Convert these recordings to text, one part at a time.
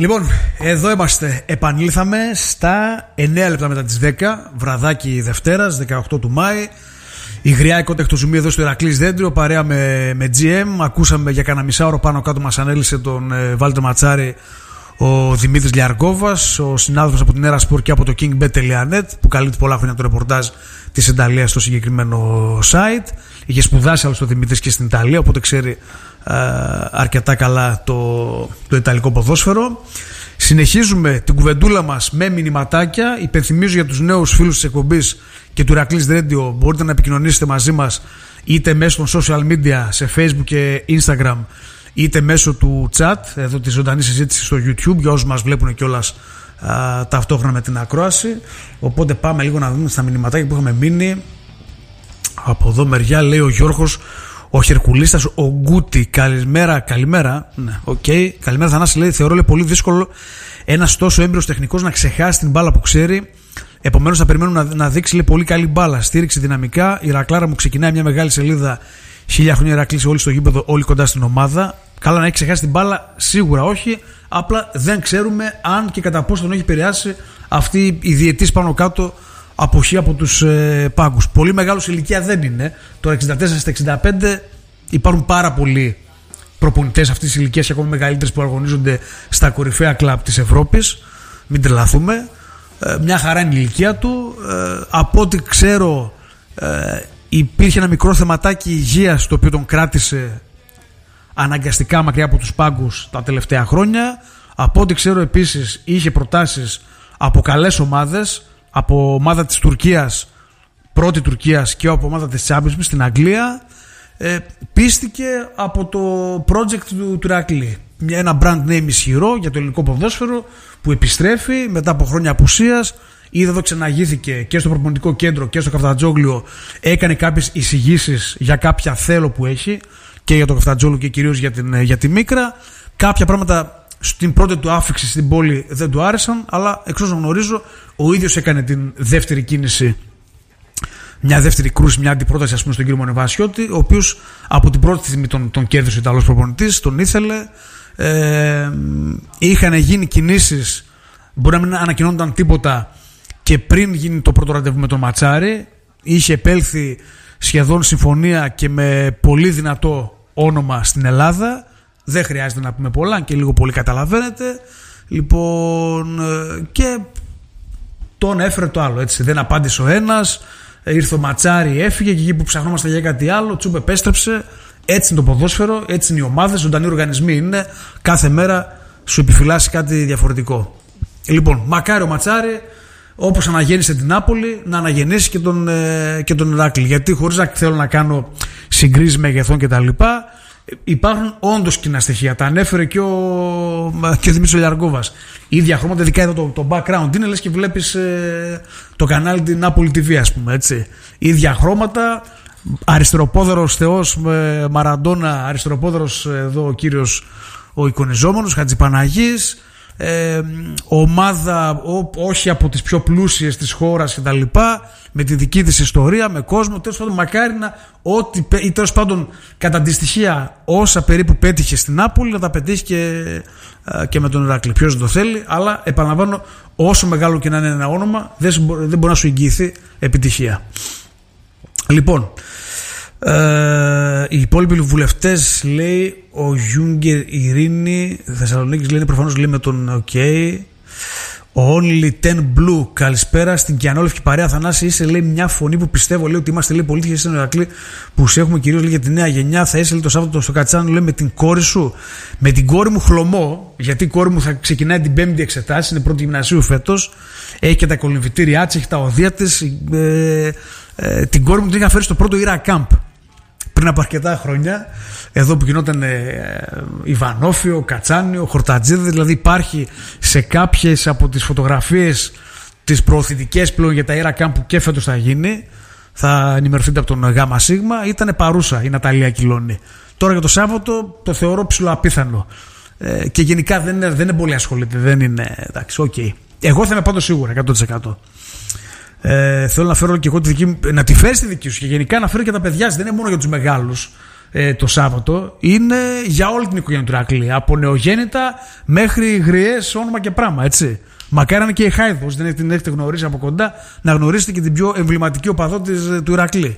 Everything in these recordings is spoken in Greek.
Λοιπόν, εδώ είμαστε. Επανήλθαμε στα 9 λεπτά μετά τις 10, βραδάκι Δευτέρας, 18 του Μάη. Η γριά οικοτεκτοζουμία εδώ στο Ηρακλής Δέντριο, παρέα με GM. Ακούσαμε για κανένα μισάωρο πάνω κάτω, μας ανέλησε τον Βάλτερ Ματσάρη ο Δημήτρης Λιαργκόβας, ο συνάδελφος από την Era Sport και από το kingbet.net, που καλύπτει πολλά χρόνια το ρεπορτάζ της Ιταλίας στο συγκεκριμένο site. Είχε σπουδάσει άλλωστε ο Δημήτρης και στην Ιταλία, οπότε ξέρει αρκετά καλά το ιταλικό ποδόσφαιρο. Συνεχίζουμε την κουβεντούλα μας με μηνυματάκια. Υπενθυμίζω για τους νέους φίλους της εκπομπής και του Ηρακλής Radio, μπορείτε να επικοινωνήσετε μαζί μας είτε μέσω των social media σε Facebook και Instagram, είτε μέσω του chat εδώ τη ζωντανή συζήτηση στο YouTube, για όσους μας βλέπουν κιόλας ταυτόχρονα με την ακρόαση. Οπότε πάμε λίγο να δούμε στα μηνυματάκια που είχαμε μείνει. Από εδώ μεριά λέει ο Γιώργος, ο Χερκουλίστας, ο Γκούτι. Καλημέρα. Ναι, okay. Καλημέρα Θανάση, λέει. Θεωρώ λέει, πολύ δύσκολο ένας τόσο έμπειρος τεχνικός να ξεχάσει την μπάλα που ξέρει. Επομένως θα περιμένουμε να δείξει λέει, πολύ καλή μπάλα. Στήριξη δυναμικά. Η Ρακλάρα μου ξεκινάει μια μεγάλη σελίδα. 1000 χρόνια Ηρακλής, όλοι στο γήπεδο, όλοι κοντά στην ομάδα. Καλά να έχει ξεχάσει την μπάλα, σίγουρα όχι. Απλά δεν ξέρουμε αν και κατά πόσο τον έχει επηρεάσει αυτή η διετής πάνω κάτω αποχή από τους πάγκους. Πολύ μεγάλος ηλικία δεν είναι. Το 64 στα 65 υπάρχουν πάρα πολλοί προπονητές αυτής της ηλικίας και ακόμα μεγαλύτερες που αγωνίζονται στα κορυφαία κλαμπ της Ευρώπης. Μην τρελαθούμε. Μια χαρά είναι η ηλικία του. Από ό,τι ξέρω υπήρχε ένα μικρό θεματάκι υγείας το οποίο τον κράτησε αναγκαστικά μακριά από τους πάγκους τα τελευταία χρόνια. Από ό,τι ξέρω επίσης είχε προτάσεις από καλές ομάδες, από ομάδα της Τουρκίας, πρώτη Τουρκίας, και από ομάδα της Championship στην Αγγλία. Πίστηκε από το project του Ηρακλή. Ένα brand name ισχυρό για το ελληνικό ποδόσφαιρο που επιστρέφει μετά από χρόνια απουσίας. Είδε εδώ ξαναγήθηκε και στο προπονητικό κέντρο και στο Καφτατζόγλιο. Έκανε κάποιες εισηγήσεις για κάποια θέλω που έχει και για το Καφτατζόγλιο και κυρίως για τη Μίκρα. Κάποια πράγματα στην πρώτη του άφιξη στην πόλη δεν του άρεσαν, αλλά εξ όσων γνωρίζω ο ίδιος έκανε την δεύτερη κίνηση, μια δεύτερη κρούση, μια αντιπρόταση ας πούμε στον κύριο Μονεβασιώτη, ο οποίος από την πρώτη στιγμή τον κέρδισε ο Ιταλός προπονητής, τον ήθελε. Είχαν γίνει κινήσεις, μπορεί να μην ανακοινώνονταν τίποτα και πριν γίνει το πρώτο ραντεβού με τον Ματσάρη. Είχε επέλθει σχεδόν συμφωνία και με πολύ δυνατό όνομα στην Ελλάδα. Δεν χρειάζεται να πούμε πολλά, και λίγο πολύ καταλαβαίνετε. Λοιπόν, και τον έφερε το άλλο, έτσι. Δεν απάντησε ο ένας, ήρθε ο Ματσάρη, έφυγε, και εκεί που ψαχνόμαστε για κάτι άλλο, τσουπ επέστρεψε. Έτσι είναι το ποδόσφαιρο, έτσι είναι οι ομάδες, ζωντανοί οργανισμοί είναι. Κάθε μέρα σου επιφυλάσσει κάτι διαφορετικό. Λοιπόν, μακάρι ο Ματσάρη, όπως αναγέννησε την Νάπολη, να αναγεννήσει και τον Ηράκλη. Γιατί χωρίς να θέλω να κάνω συγκρίσεις μεγεθών κτλ., υπάρχουν όντως κοινά στοιχεία. Τα ανέφερε και ο Δημήτρης Λιαργκόβας. Ίδια χρώματα, ειδικά εδώ το background είναι λες και βλέπεις το κανάλι την Νάπολη TV, ας πούμε. Έτσι. Ίδια χρώματα. Αριστεροπόδερος θεός Μαραντόνα, αριστεροπόδερος εδώ ο κύριος ο εικονιζόμενος Χατζηπαναγής. Ομάδα όχι από τις πιο πλούσιες της χώρας και τα λοιπά, με τη δική της ιστορία, με κόσμο. Τέλος πάντων, μακάρι να ή τέλος πάντων κατά αντιστοιχεία όσα περίπου πέτυχε στην Νάπολη να τα πετύχει και με τον Ηράκλη. Ποιος δεν το θέλει, αλλά επαναλαμβάνω, όσο μεγάλο και να είναι ένα όνομα, δεν μπορεί να σου εγγυηθεί επιτυχία. Λοιπόν, οι υπόλοιποι βουλευτές, λέει ο Γιούγκερ Ειρήνη Θεσσαλονίκης, λέει προφανώς λέει με τον OK. Ο Only 10 Blue, καλησπέρα στην Κιανόλευκη παρέα. Θανάση, είσαι λέει μια φωνή που πιστεύω, λέει ότι είμαστε λέει πολίτες στην Ηρακλή που σε έχουμε κυρίως λέει για τη νέα γενιά. Θα είσαι λέει το Σάββατο στο Κατσάνο λέει με την κόρη σου. Με την κόρη μου χλωμό, γιατί η κόρη μου θα ξεκινάει την 5η εξετάση, είναι πρώτη γυμνασίου φέτος. Έχει και τα κολυμβητήριά της, έχει τα οδεία της. Την κόρη μου την είχα φέρει στο πρώτο Ira Camp πριν από αρκετά χρόνια, εδώ που γινόταν Ιβανόφιο, Κατσάνιο, Χορτατζίδη. Δηλαδή υπάρχει σε κάποιες από τις φωτογραφίες τις προωθητικές πλέον για τα Ira Camp που και φέτος θα γίνει, θα ενημερωθείτε από τον Γάμα Σίγμα, ήταν παρούσα η Ναταλία Κιλώνη. Τώρα για το Σάββατο το θεωρώ ψηλοαπίθανο, και γενικά δεν είναι πολύ ασχολείται, δεν είναι, εντάξει, ok. Εγώ θα είμαι πάντως σίγουρα 100%. Θέλω να φέρω και εγώ να τη φέρει τη δική σου, και γενικά να φέρω και τα παιδιά σου. Δεν είναι μόνο για τους μεγάλους. το Σάββατο είναι για όλη την οικογένεια του Ηρακλή. Από νεογέννητα μέχρι γριές όνομα και πράγμα, έτσι. Μακάρι να είναι και η Χάιδο, όσοι δεν την έχετε γνωρίσει από κοντά, να γνωρίσετε και την πιο εμβληματική οπαδό του Ηρακλή.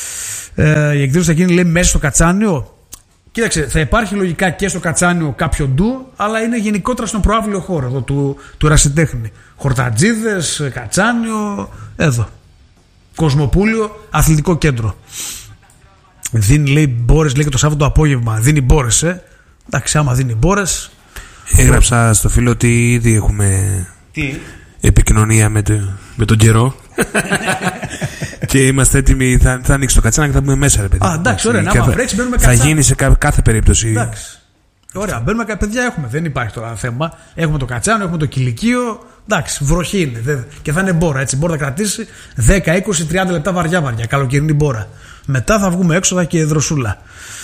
Η εκδήλωση θα γίνει, λέει, μέσα στο Κατσάνιο. Κοίταξε, θα υπάρχει λογικά και στο Κατσάνιο κάποιο ντου, αλλά είναι γενικότερα στον προάβλιο χώρο εδώ, του ερασιτέχνη. Χορτατζίδες, Κατσάνιο, εδώ. Κοσμοπούλιο, αθλητικό κέντρο. Δίνει, λέει, μπόρες, λέει, και το Σάββατο απόγευμα. Δίνει μπόρες, Εντάξει, άμα δίνει μπόρες. Έγραψα στο φίλο ότι ήδη έχουμε επικοινωνία με τον καιρό. Και είμαστε έτοιμοι. Θα ανοίξει το Κατσάνα και θα μπούμε μέσα, ρε παιδί. Εντάξει, ωραία, άμα βρέξει, μπαίνουμε Κατσάνα. Θα γίνει σε κάθε περίπτωση. Εντάξει. Ωραία, μπαίνουμε, παιδιά, έχουμε. Δεν υπάρχει τώρα θέμα. Έχουμε το Κατσάνο, έχουμε το Κηλικείο. Εντάξει, βροχή είναι. Και θα είναι μπόρα, έτσι. Μπόρα θα κρατήσει 10, 20, 30 λεπτά βαριά. Καλοκαιρινή μπόρα. Μετά θα βγούμε έξω, θα και δροσούλα.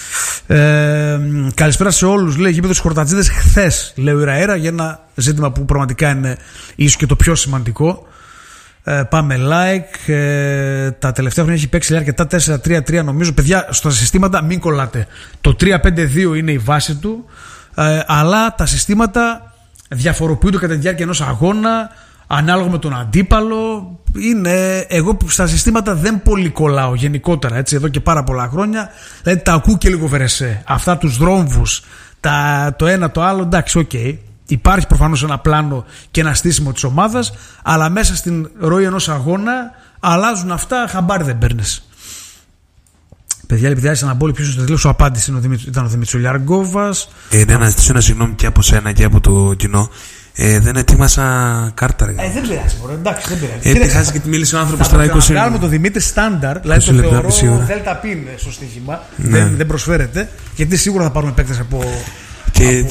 Καλησπέρα σε όλους. Λέει, γήπεδο στους Χορτατζίδες χθες, λέει ο Ιραέρα, για ένα ζήτημα που πραγματικά είναι ίσως και το πιο σημαντικό. Πάμε like. Τα τελευταία χρόνια έχει παίξει αρκετά 4-3-3, νομίζω. Παιδιά, στα συστήματα μην κολλάτε. Το 3-5-2 είναι η βάση του, αλλά τα συστήματα διαφοροποιούνται κατά τη διάρκεια ενός αγώνα, ανάλογα με τον αντίπαλο. Εγώ στα συστήματα δεν πολύ κολλάω γενικότερα, έτσι, εδώ και πάρα πολλά χρόνια. Δηλαδή τα ακούω και λίγο βερεσέ. Αυτά τους δρόμβους, το ένα το άλλο, εντάξει, οκ. Υπάρχει προφανώς ένα πλάνο και ένα στήσιμο της ομάδας, αλλά μέσα στην ροή ενός αγώνα αλλάζουν αυτά, χαμπάρι δεν παίρνεις. Παιδιά, επειδή άρχισα να μπω ποιος στο τέλος σου απάντηση ήταν ο Δημήτρης Λιαργκόβας. Να ζητήσω ένα συγγνώμη και από σένα και από το κοινό. Δεν ετοίμασα κάρτα. Δεν πειράζει, εντάξει, δεν πειράζει. Πειράζει και τη μίλησε ο άνθρωπος τώρα 20 λεπτά. Θα βγάλουμε το Δημήτρη στάνταρ, δηλαδή το θεωρώ ΔΠ είναι στο στοίχημα. Δεν προσφέρεται, γιατί σίγουρα θα πάρουμε παίκτες από. Και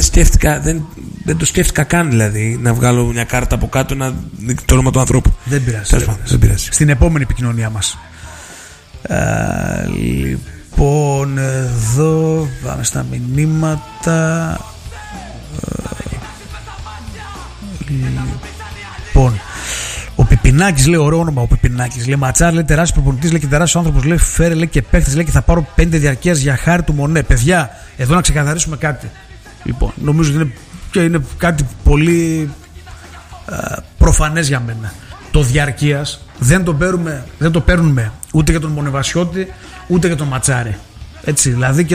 δεν το σκέφτηκα καν, δηλαδή, να βγάλω μια κάρτα από κάτω να δει το όνομα του ανθρώπου. Δεν πειράζει. Στην επόμενη επικοινωνία μας. Λοιπόν, εδώ πάμε στα μηνύματα. Λοιπόν, ο Πιπινάκης, λέει, ωραίο όνομα. Ο Πιπινάκης, λέει, ματσάρ, λέει, τεράστιος προπονητής, λέει, και τεράστιος άνθρωπος, λέει, φέρε, λέει, και παίχτες, λέει, και θα πάρω 5 διαρκείας για χάρη του Μονέ. Παιδιά, εδώ να ξεκαθαρίσουμε κάτι. Λοιπόν, νομίζω ότι είναι κάτι πολύ προφανές για μένα. Το διαρκείας δεν το παίρνουμε ούτε για τον Μονεβασιώτη ούτε για τον Ματσάρη. Έτσι, δηλαδή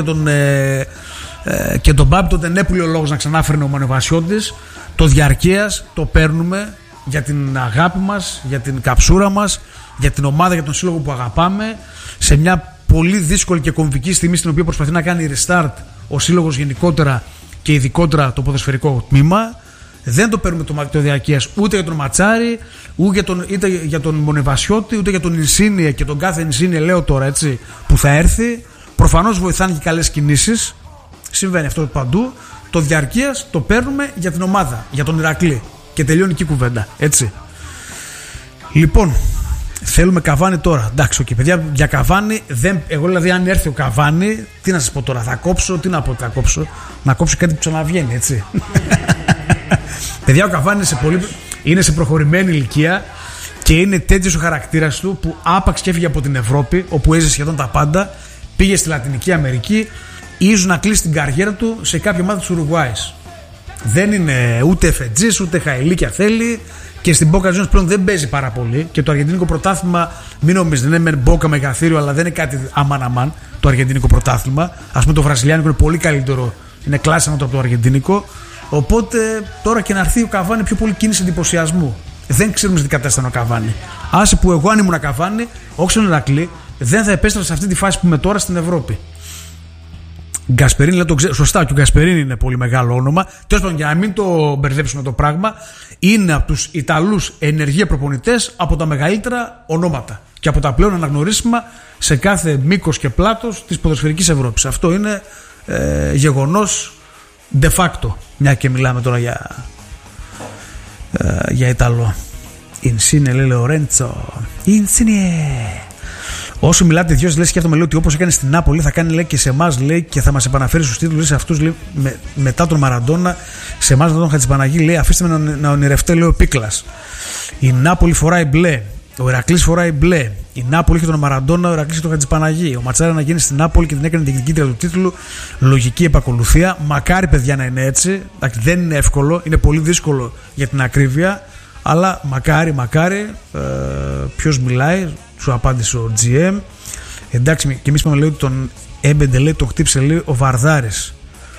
και τον Μπάμπη τότε δεν έπουλε ο λόγος να ξανάφερνε ο Μονεβασιώτης. Το διαρκείας το παίρνουμε για την αγάπη μας, για την καψούρα μας, για την ομάδα, για τον σύλλογο που αγαπάμε, σε μια πολύ δύσκολη και κομβική στιγμή στην οποία προσπαθεί να κάνει restart ο σύλλογος γενικότερα και ειδικότερα το ποδοσφαιρικό τμήμα. Δεν το παίρνουμε το διαρκείας ούτε για τον Ματσάρη, είτε για τον Μονεβασιώτη, ούτε για τον Ινσίνιε και τον κάθε Ινσίνιε, λέω τώρα, έτσι, που θα έρθει. Προφανώς βοηθάνε και καλές κινήσεις. Συμβαίνει αυτό παντού. Το διαρκείας το παίρνουμε για την ομάδα, για τον Ηρακλή. Και τελειώνει εκεί η κουβέντα, έτσι. Λοιπόν, θέλουμε Καβάνι τώρα. Εντάξει, okay, παιδιά, για Καβάνι, εγώ δηλαδή, αν έρθει ο Καβάνι, τι να σας πω τώρα, θα κόψω, τι να πω, θα κόψω. Να κόψω κάτι που ξαναβγαίνει, έτσι. Παιδιά, ο Καβάνι είναι σε προχωρημένη ηλικία και είναι τέτοιος ο χαρακτήρας του που άπαξ και έφυγε από την Ευρώπη, όπου έζησε σχεδόν τα πάντα, πήγε στη Λατινική Αμερική, ίσως να κλείσει την καριέρα του σε κάποια ομάδα της Ουρουγουάης. Δεν είναι ούτε εφετζής ούτε χαηλίκια θέλει, και στην Boca Juniors πλέον δεν παίζει πάρα πολύ. Και το αργεντινικό πρωτάθλημα, μην νομίζετε, δεν είναι με Boca μεγαθύριο, αλλά δεν είναι κάτι αμάν το αργεντινικό πρωτάθλημα. Ας πούμε, το βραζιλιάνικο είναι πολύ καλύτερο, είναι κλάση από το αργεντινικό. Οπότε τώρα και να έρθει ο Καβάνι, πιο πολύ κίνηση εντυπωσιασμού. Δεν ξέρουμε τι κατάσταση είναι ο Καβάνι. Άσε που εγώ, αν ήμουν Καβάνι, όχι στον Ηρακλή, δεν θα επέστρεψα σε αυτή τη φάση που είμαι τώρα στην Ευρώπη. Γκασπερίνη, λέει, σωστά, και ο Γκασπερίνη είναι πολύ μεγάλο όνομα. Τέλος πάντων, για να μην το μπερδέψουμε το πράγμα, είναι από τους Ιταλούς ενεργεία προπονητές από τα μεγαλύτερα ονόματα και από τα πλέον αναγνωρίσιμα σε κάθε μήκος και πλάτος της ποδοσφαιρικής Ευρώπης. Αυτό είναι γεγονός de facto, μια και μιλάμε τώρα για Ιταλό. Insigne, λέει Λορέντσο. Insigne. Όσο μιλάτε δυο, λέει, σκέφτομαι, λέει, ότι όπως έκανε στην Νάπολη θα κάνει, λέει, και σε εμάς, λέει, και θα μας επαναφέρει στους τίτλους, λέει, σε αυτούς, λέει, μετά τον Μαραντόνα, σε εμάς, με τον Χατζηπαναγή, λέει, αφήστε με να ονειρευτεί, λέει, ο Πίκλας. Η Νάπολη φοράει μπλε. Ο Ηρακλής φοράει μπλε. Η Νάπολη έχει τον Μαραντόνα, ο Ηρακλής έχει τον Χατζηπαναγή. Ο Ματσάρα να γίνει στην Νάπολη και την έκανε διεκδικήτρια του τίτλου. Λογική επακολουθία. Μακάρι, παιδιά, να είναι έτσι. Δεν είναι εύκολο, είναι πολύ δύσκολο για την ακρίβεια. Αλλά μακάρι. Ποιος μιλάει, σου απάντησε ο GM. Εντάξει, και εμείς είπαμε, λέει, ότι τον έμπεντε, λέει, το χτύψε, λέει, ο Βαρδάρης.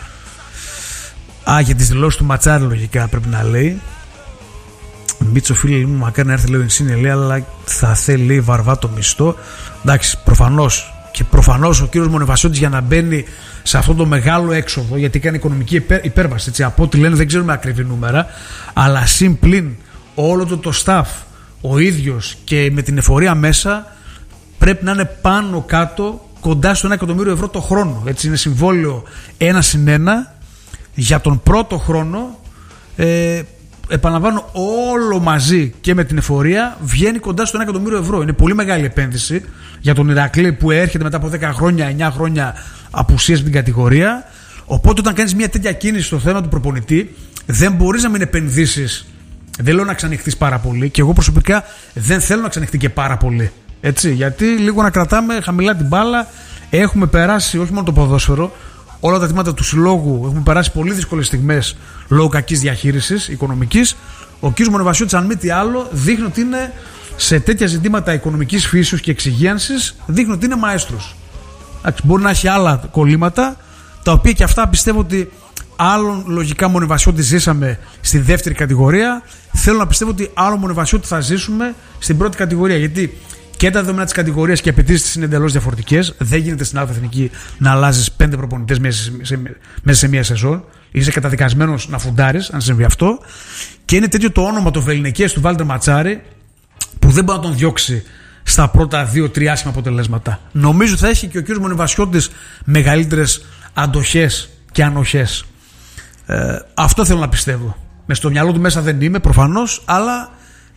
Για τις δηλώσεις του Ματσάρη, λογικά πρέπει να λέει. Μίτσο, φίλε μου, μακάρι να έρθει, λέει, ο Ινσίνε, λέει, αλλά θα θέλει, λέει, βαρβά το μισθό. Εντάξει, προφανώς. Και προφανώς ο κύριος Μονεβασιώτης για να μπαίνει σε αυτό το μεγάλο έξοδο, γιατί κάνει οικονομική υπέρβαση. Έτσι, από ό,τι λένε, δεν ξέρουμε ακριβή νούμερα, αλλά συν πλην όλο το staff, ο ίδιος και με την εφορία μέσα, πρέπει να είναι πάνω κάτω κοντά στο 1 εκατομμύριο ευρώ το χρόνο. Έτσι, είναι συμβόλαιο 1+1 για τον πρώτο χρόνο. Επαναλαμβάνω, όλο μαζί και με την εφορία βγαίνει κοντά στο 1 εκατομμύριο ευρώ. Είναι πολύ μεγάλη επένδυση για τον Ηρακλή που έρχεται μετά από 10 χρόνια, 9 χρόνια απουσίας στην κατηγορία. Οπότε, όταν κάνεις μια τέτοια κίνηση στο θέμα του προπονητή, δεν μπορείς να μην επενδύσεις. Δεν λέω να ξανοιχτείς πάρα πολύ, και εγώ προσωπικά δεν θέλω να ξανοιχτεί και πάρα πολύ. Έτσι, γιατί λίγο να κρατάμε χαμηλά την μπάλα. Έχουμε περάσει όχι μόνο το ποδόσφαιρο, όλα τα τμήματα του συλλόγου. Έχουμε περάσει πολύ δύσκολες στιγμές λόγω κακής διαχείρισης οικονομικής. Ο κ. Μονεβασιώτης, αν μη τι άλλο, δείχνει ότι είναι σε τέτοια ζητήματα οικονομικής φύσεως και εξυγίανσης, δείχνει ότι είναι μαέστρος. Μπορεί να έχει άλλα κολλήματα, τα οποία και αυτά πιστεύω ότι άλλον λογικά Μονεβασιώτη ζήσαμε στη δεύτερη κατηγορία. Θέλω να πιστεύω ότι άλλο Μονεβασιώτη θα ζήσουμε στην πρώτη κατηγορία. Γιατί και τα δεδομένα της κατηγορίας και οι απαιτήσεις είναι εντελώς διαφορετικές. Δεν γίνεται στην Εθνική να αλλάζεις 5 προπονητές μέσα σε μία σεζόν. Είσαι καταδικασμένος να φουντάρεις, αν συμβεί αυτό. Και είναι τέτοιο το όνομα το βεληνικές του Βάλτερ Ματσάρη, που δεν μπορεί να τον διώξει στα πρώτα 2-3 άσχημα αποτελέσματα. Νομίζω θα έχει και ο κ. Μονεβασιώτης μεγαλύτερες αντοχές και ανοχές. Αυτό θέλω να πιστεύω. Μες στο μυαλό του μέσα δεν είμαι προφανώς, αλλά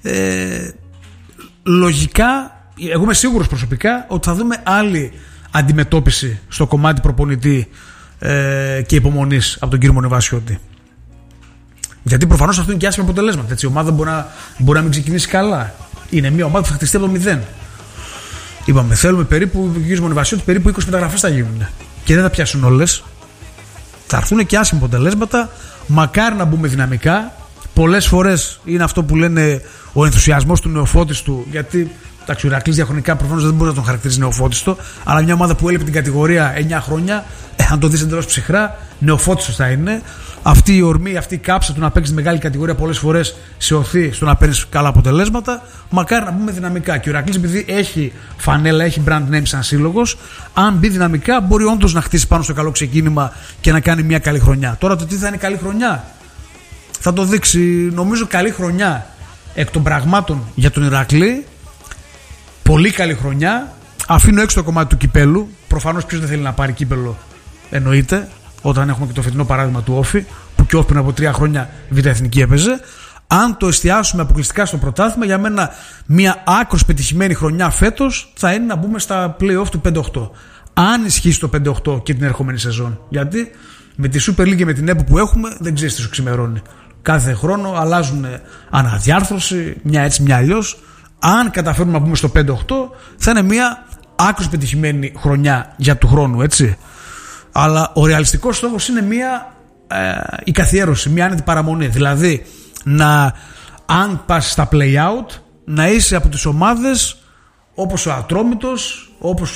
λογικά, εγώ είμαι σίγουρος προσωπικά ότι θα δούμε άλλη αντιμετώπιση στο κομμάτι προπονητή και υπομονής από τον κύριο Μονεβασιώτη. Γιατί προφανώς αυτό είναι και άσχημα αποτελέσματα. Έτσι. Η ομάδα μπορεί να μην ξεκινήσει καλά. Είναι μια ομάδα που θα χτιστεί από το 0. Είπαμε, θέλουμε περίπου, ο κύριος Μονεβασιώτης, περίπου 20 μεταγραφές θα γίνουν. Και δεν θα πιάσουν όλες. Θα έρθουν και άσχημα αποτελέσματα. Μακάρι να μπούμε δυναμικά. Πολλές φορές είναι αυτό που λένε ο ενθουσιασμός του νεοφώτιστου. Γιατί ο Ηρακλής διαχρονικά προφανώς δεν μπορεί να τον χαρακτηρίζει νεοφώτιστο. Αλλά μια ομάδα που έλειπε την κατηγορία 9 χρόνια, αν το δεις εντελώς ψυχρά, νεοφώτιστος θα είναι. Αυτή η ορμή, αυτή η κάψα του να παίξει μεγάλη κατηγορία πολλές φορές σε οθεί στο να παίρνει καλά αποτελέσματα. Μακάρι να μπούμε δυναμικά. Και ο Ηρακλής, επειδή έχει φανέλα, έχει brand name σαν σύλλογος, αν μπει δυναμικά, μπορεί όντως να χτίσει πάνω στο καλό ξεκίνημα και να κάνει μια καλή χρονιά. Τώρα το τι θα είναι καλή χρονιά θα το δείξει. Νομίζω καλή χρονιά εκ των πραγμάτων για τον Ηρακλή. Πολύ καλή χρονιά. Αφήνω έξω το κομμάτι του κυπέλου. Προφανώς ποιος δεν θέλει να πάρει κύπελο, εννοείται. Όταν έχουμε και το φετινό παράδειγμα του Όφη, που και Όφη πριν από 3 χρόνια Β' Εθνική έπαιζε. Αν το εστιάσουμε αποκλειστικά στο πρωτάθλημα, για μένα μια άκρως πετυχημένη χρονιά φέτος θα είναι να μπούμε στα play-off του 5-8. Αν ισχύσει το 5-8 και την ερχόμενη σεζόν. Γιατί με τη Super League και με την ΕΠΟ που έχουμε, δεν ξέρεις τι σου ξημερώνει. Κάθε χρόνο αλλάζουν αναδιάρθρωση, μια έτσι, μια αλλιώς. Αν καταφέρουμε να μπούμε στο 5-8, θα είναι μια άκρως πετυχημένη χρονιά για του χρόνου, έτσι. Αλλά ο ρεαλιστικός στόχος είναι η καθιέρωση, μια άνετη παραμονή. Δηλαδή, αν πας στα play-out, να είσαι από τις ομάδες όπως ο Ατρόμητος, όπως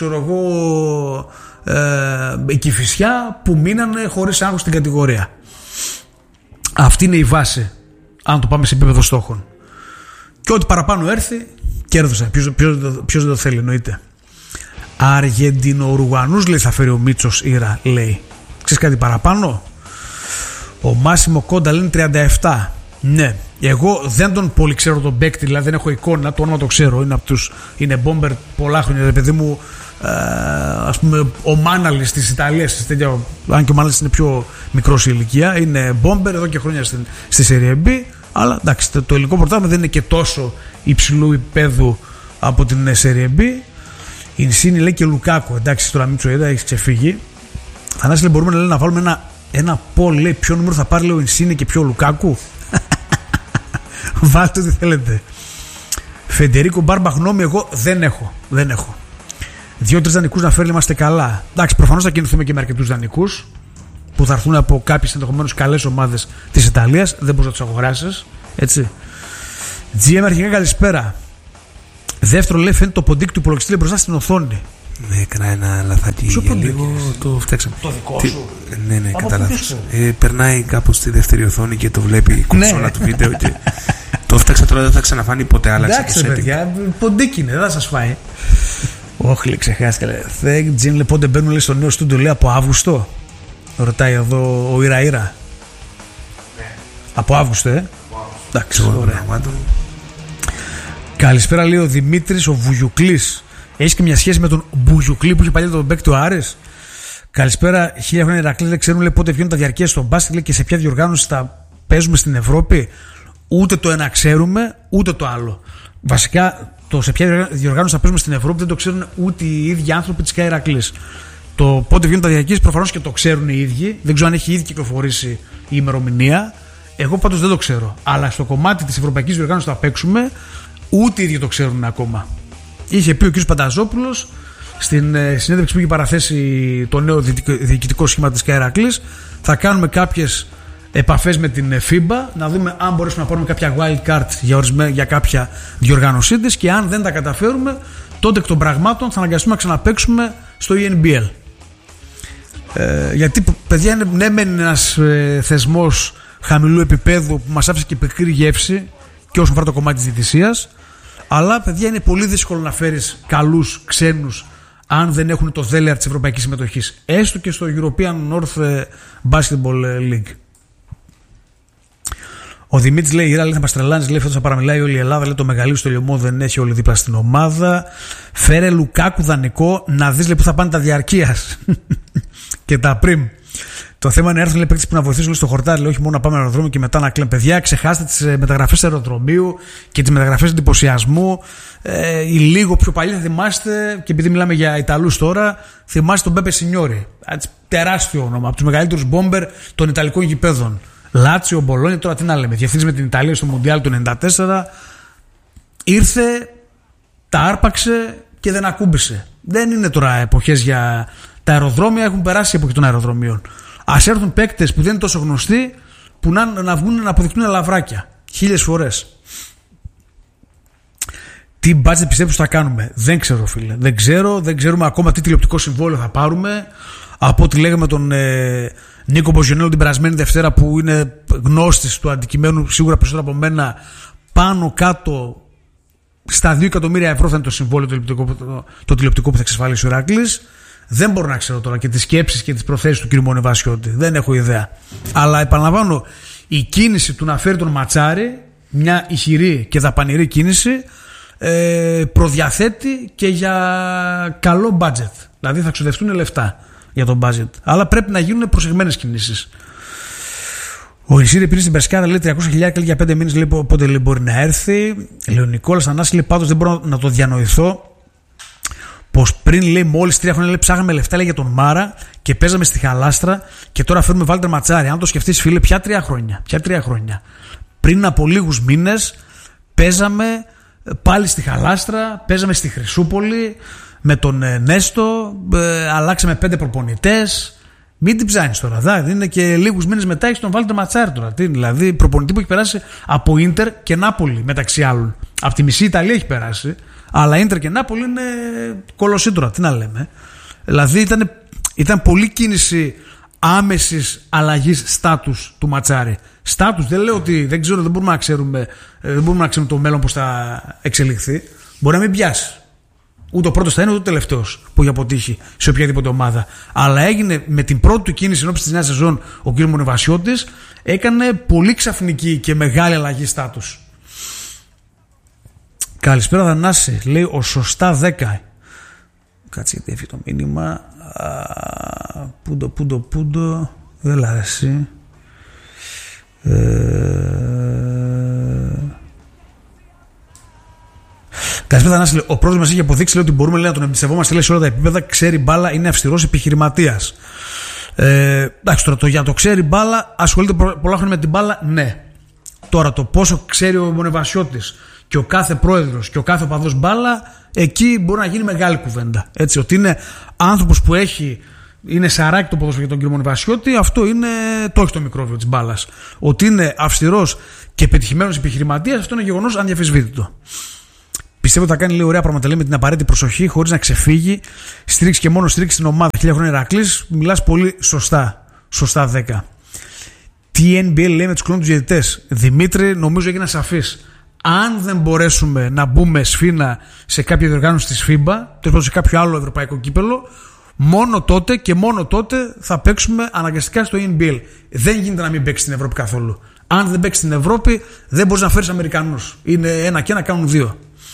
η Κηφισιά, που μείνανε χωρίς άγχος στην κατηγορία. Αυτή είναι η βάση, αν το πάμε σε επίπεδο στόχων. Και ό,τι παραπάνω έρθει, κέρδωσα. Ποιος δεν το θέλει, εννοείται. Αργεντινο-Ουρουγουανούς, λέει, θα φέρει ο Μίτσος Ήρα, λέει. Ξέρεις κάτι παραπάνω? Ο Μάσιμο Κόντα λέει 37. Ναι, εγώ δεν τον πολύ ξέρω τον παίκτη, δηλαδή δεν έχω εικόνα, το όνομα το ξέρω. Είναι μπόμπερ πολλά χρόνια, ρε παιδί μου. Ας πούμε, ο Μάναλης της Ιταλίας, αν και ο Μάναλης είναι πιο μικρός η ηλικία, είναι μπόμπερ εδώ και χρόνια στη Serie B. Αλλά εντάξει, το ελληνικό πρωτάθλημα δεν είναι και τόσο υψηλού επίπεδου από την Serie B. Η Ινσίνη λέει και Λουκάκου. Εντάξει, τώρα μην είδα, έχει ξεφύγει. Θανάση, λέει, μπορούμε να βάλουμε ένα poll, λέει, ποιο νούμερο θα πάρει, λέει, ο Ινσίνη και ποιο ο Λουκάκου. Βάλτε ό,τι θέλετε. Φεντερίκο Μπάρμπα, γνώμη εγώ δεν έχω. 2-3 δανεικούς να φέρει, είμαστε καλά. Εντάξει, προφανώς θα κινηθούμε και με αρκετούς δανεικούς που θα έρθουν από κάποιες ενδεχομένως καλές ομάδες της Ιταλίας. Δεν μπορείς να τους αγοράσεις. Έτσι. GM, αρχικά καλησπέρα. Δεύτερο, λέει, φαίνεται το ποντίκι του υπολογιστή μπροστά στην οθόνη. Ναι, έκανα ένα λαθάκι για λίγο, το φτιάξαμε. Το δικό σου? Ναι, κατά λάθος. Περνάει κάπως στη δεύτερη οθόνη και το βλέπει η κονσόλα του βίντεο και το φτιάξα τώρα, δεν θα ξαναφάνει ποτέ, άλλαξε το setting. Εντάξει παιδιά, ποντίκι είναι, δεν θα σας φάει. Όχι, λέει, ξεχάστηκα. Τζιν, λέει, πότε μπαίνουν, λέει, στο νέο στούντιο, λέει, από Αύγουστο. Ρωτάει εδώ ο Ιρα. Ναι. Από Αύγουστο, Εντάξει, ωραία. Καλησπέρα, λέει ο Δημήτρης ο Βουγιουκλής. Έχει και μια σχέση με τον Μπουγιουκλή που είχε παλιά τον παίκτη του Άρης? Καλησπέρα, 1000 χρόνια Ηρακλή. Δεν ξέρουν, λέει, πότε βγαίνουν τα διαρκεία στο μπάσκετ, λέει, και σε ποια διοργάνωση θα παίζουμε στην Ευρώπη. Ούτε το ένα ξέρουμε, ούτε το άλλο. Βασικά, το σε ποια διοργάνωση θα παίζουμε στην Ευρώπη δεν το ξέρουν ούτε οι ίδιοι άνθρωποι της Ηρακλής. Το πότε βγαίνουν τα διαρκεία προφανώς και το ξέρουν οι ίδιοι. Δεν ξέρω αν έχει ήδη κυκλοφορήσει η ημερομηνία. Εγώ πάντως δεν το ξέρω. Αλλά στο κομμάτι της ευρωπαϊκής διοργάνωσης θα παίξουμε, ούτε οι ίδιοι το ξέρουν ακόμα. Είχε πει ο κ. Πανταζόπουλος στην συνέντευξη που είχε παραθέσει το νέο διοικητικό σχήμα της Ηρακλής. Θα κάνουμε κάποιες επαφές με την FIBA να δούμε αν μπορέσουμε να πάρουμε κάποια wild card για κάποια διοργάνωσή της, και αν δεν τα καταφέρουμε, τότε εκ των πραγμάτων θα αναγκαστούμε να ξαναπαίξουμε στο ENBL. Γιατί, παιδιά, είναι ναι μεν ένας θεσμός χαμηλού επίπεδου που μας άφησε και πικρή γεύση και όσον αφορά το κομμάτι της διαιτησίας, αλλά, παιδιά, είναι πολύ δύσκολο να φέρεις καλούς ξένους αν δεν έχουν το δέλεαρ της ευρωπαϊκής συμμετοχής, έστω και στο European North Basketball League. Ο Δημήτρης, λέει, η Ιρα, λέει, θα μας τρελάνεις, λέει, φέτος θα παραμιλάει όλη η Ελλάδα, λέει, το μεγαλείο στο λαιμό δεν έχει όλη δίπλα στην ομάδα. Φέρε Λουκάκου δανεικό να δεις, λέει, που θα πάνε τα διαρκείας και τα πριμ. Το θέμα είναι να έρθουν, λέει, παίκτες που να βοηθήσουν, λέει, στο χορτάρι, λέει, όχι μόνο να πάμε αεροδρόμιο και μετά να κλαίμε. Παιδιά, ξεχάστε τις μεταγραφές αεροδρομίου και τις μεταγραφές εντυπωσιασμού. Ή λίγο πιο παλιά θα θυμάστε, και επειδή μιλάμε για Ιταλούς τώρα, θυμάστε τον Μπέπε Σινιόρι. Τεράστιο όνομα, από τους μεγαλύτερους μπόμπερ των Ιταλικών γηπέδων. Λάτσιο, Μπολόνια, τώρα τι να λέμε. Διευθύνεις με την Ιταλία στο Μουντιάλ του 1994. Ήρθε, τα άρπαξε και δεν ακούμπησε. Δεν είναι τώρα εποχές για τα αεροδρόμια, έχουν περάσει η εποχή των αεροδρομίων. Ας έρθουν παίκτες που δεν είναι τόσο γνωστοί, που να βγουν να αποδεικτούν λαβράκια. 1000 φορές. Τι μπάτζετ πιστεύω θα κάνουμε? Δεν ξέρω, φίλε. Δεν ξέρουμε ακόμα τι τηλεοπτικό συμβόλαιο θα πάρουμε. Από ό,τι λέγαμε τον Νίκο Μποζιονέλο την περασμένη Δευτέρα, που είναι γνώστης του αντικειμένου σίγουρα περισσότερο από μένα, πάνω κάτω στα 2 εκατομμύρια ευρώ θα είναι το συμβόλαιο το τηλεοπτικό που θα εξασφαλίσει ο Ηράκλης. Δεν μπορώ να ξέρω τώρα και τις σκέψεις και τις προθέσεις του κ. Μονεβασιώτη. Δεν έχω ιδέα. Αλλά επαναλαμβάνω, η κίνηση του να φέρει τον Ματσάρη, μια ηχηρή και δαπανηρή κίνηση, προδιαθέτει και για καλό budget. Δηλαδή θα ξοδευτούν λεφτά για το budget. Αλλά πρέπει να γίνουν προσεγμένες κινήσεις. Ο Ισήρη πήρε στην Περσκάρα, λέει, 300.000 για 5 μήνες, λέει, πότε, λέει, μπορεί να έρθει. Λέει ο Νικόλας Ανάση, λέει, πάντως δεν μπορώ να το διανοηθώ πως πριν, λέει, μόλις 3 χρόνια, λέει, ψάγαμε λεφτά, λέει, για τον Μάρα και παίζαμε στη Χαλάστρα και τώρα φέρνουμε Βάλτερ Ματσάρη. Αν το σκεφτείς, φίλε, ποια 3 χρόνια. Πριν από λίγους μήνες παίζαμε πάλι στη Χαλάστρα, παίζαμε στη Χρυσούπολη με τον Νέστο, αλλάξαμε 5 προπονητές. Μην την ψάχνεις τώρα. Δηλαδή είναι και λίγους μήνες μετά έχεις τον Βάλτερ Ματσάρη τώρα. Δηλαδή προπονητή που έχει περάσει από Ίντερ και Νάπολη μεταξύ άλλων. Από τη μισή Ιταλία έχει περάσει. Αλλά Ίντερ και Νάπολη είναι κολοσσί τώρα. Τι να λέμε. Δηλαδή ήταν πολλή κίνηση άμεσης αλλαγής στάτους του Ματσάρη. Στάτους, δεν λέω ότι δεν ξέρω, δεν μπορούμε να ξέρουμε το μέλλον πώς θα εξελιχθεί. Μπορεί να μην πιάσει. Ούτε ο πρώτος θα είναι, ούτε ο τελευταίος που έχει αποτύχει σε οποιαδήποτε ομάδα. Αλλά έγινε με την πρώτη του κίνηση ενώπιση της νέας σεζόν ο κ. Μονεβασιώτης, έκανε πολύ ξαφνική και μεγάλη αλλαγή στάτους. Καλησπέρα, Δανάση. Λέει ο σωστά 10. Κάτσε γιατί έφυγε το μήνυμα. Πούντο. Δεν αρέσει. Καλησπέρα, Θανάση. Ο πρόεδρος μας έχει αποδείξει, λέει, ότι μπορούμε, λέει, να τον εμπιστευόμαστε, λέει, σε όλα τα επίπεδα. Ξέρει μπάλα, είναι αυστηρός επιχειρηματίας. Εντάξει, τώρα το για το ξέρει μπάλα, ασχολείται πολλά χρόνια με την μπάλα, ναι. Τώρα το πόσο ξέρει ο Μονεβασιώτης και ο κάθε πρόεδρος και ο κάθε οπαδός μπάλα, εκεί μπορεί να γίνει μεγάλη κουβέντα. Έτσι, ότι είναι άνθρωπος που είναι σαράκι το ποδόσφαιρο για τον κύριο Μονιβασιώτη, αυτό είναι το έχει το μικρόβιο της μπάλας. Ότι είναι αυστηρός και πετυχημένος επιχειρηματίας, αυτό είναι γεγονός ανδιαφεσβήτητο. Πιστεύω ότι θα κάνει ωραία πράγματα με την απαραίτητη προσοχή, χωρίς να ξεφύγει. Στήριξη και μόνο στήριξη στην ομάδα. 1000 χρόνια Ηρακλής, μιλάς πολύ σωστά. Σωστά 10. Τι NBL λέει με τους κλόνους διαιτητές. Δημήτρη, νομίζω έγινα σαφής. Αν δεν μπορέσουμε να μπούμε σφήνα σε κάποια διοργάνωση της FIBA, τέλος σε κάποιο άλλο ευρωπαϊκό κύπελο, μόνο τότε και μόνο τότε θα παίξουμε αναγκαστικά στο NBL. Δεν γίνεται να μην παίξει στην Ευρώπη καθόλου. Αν δεν παίξει στην Ευρώπη, δεν μπορείς να φέρεις Αμερικανούς. Είναι 1 και 1 κάνουν 2.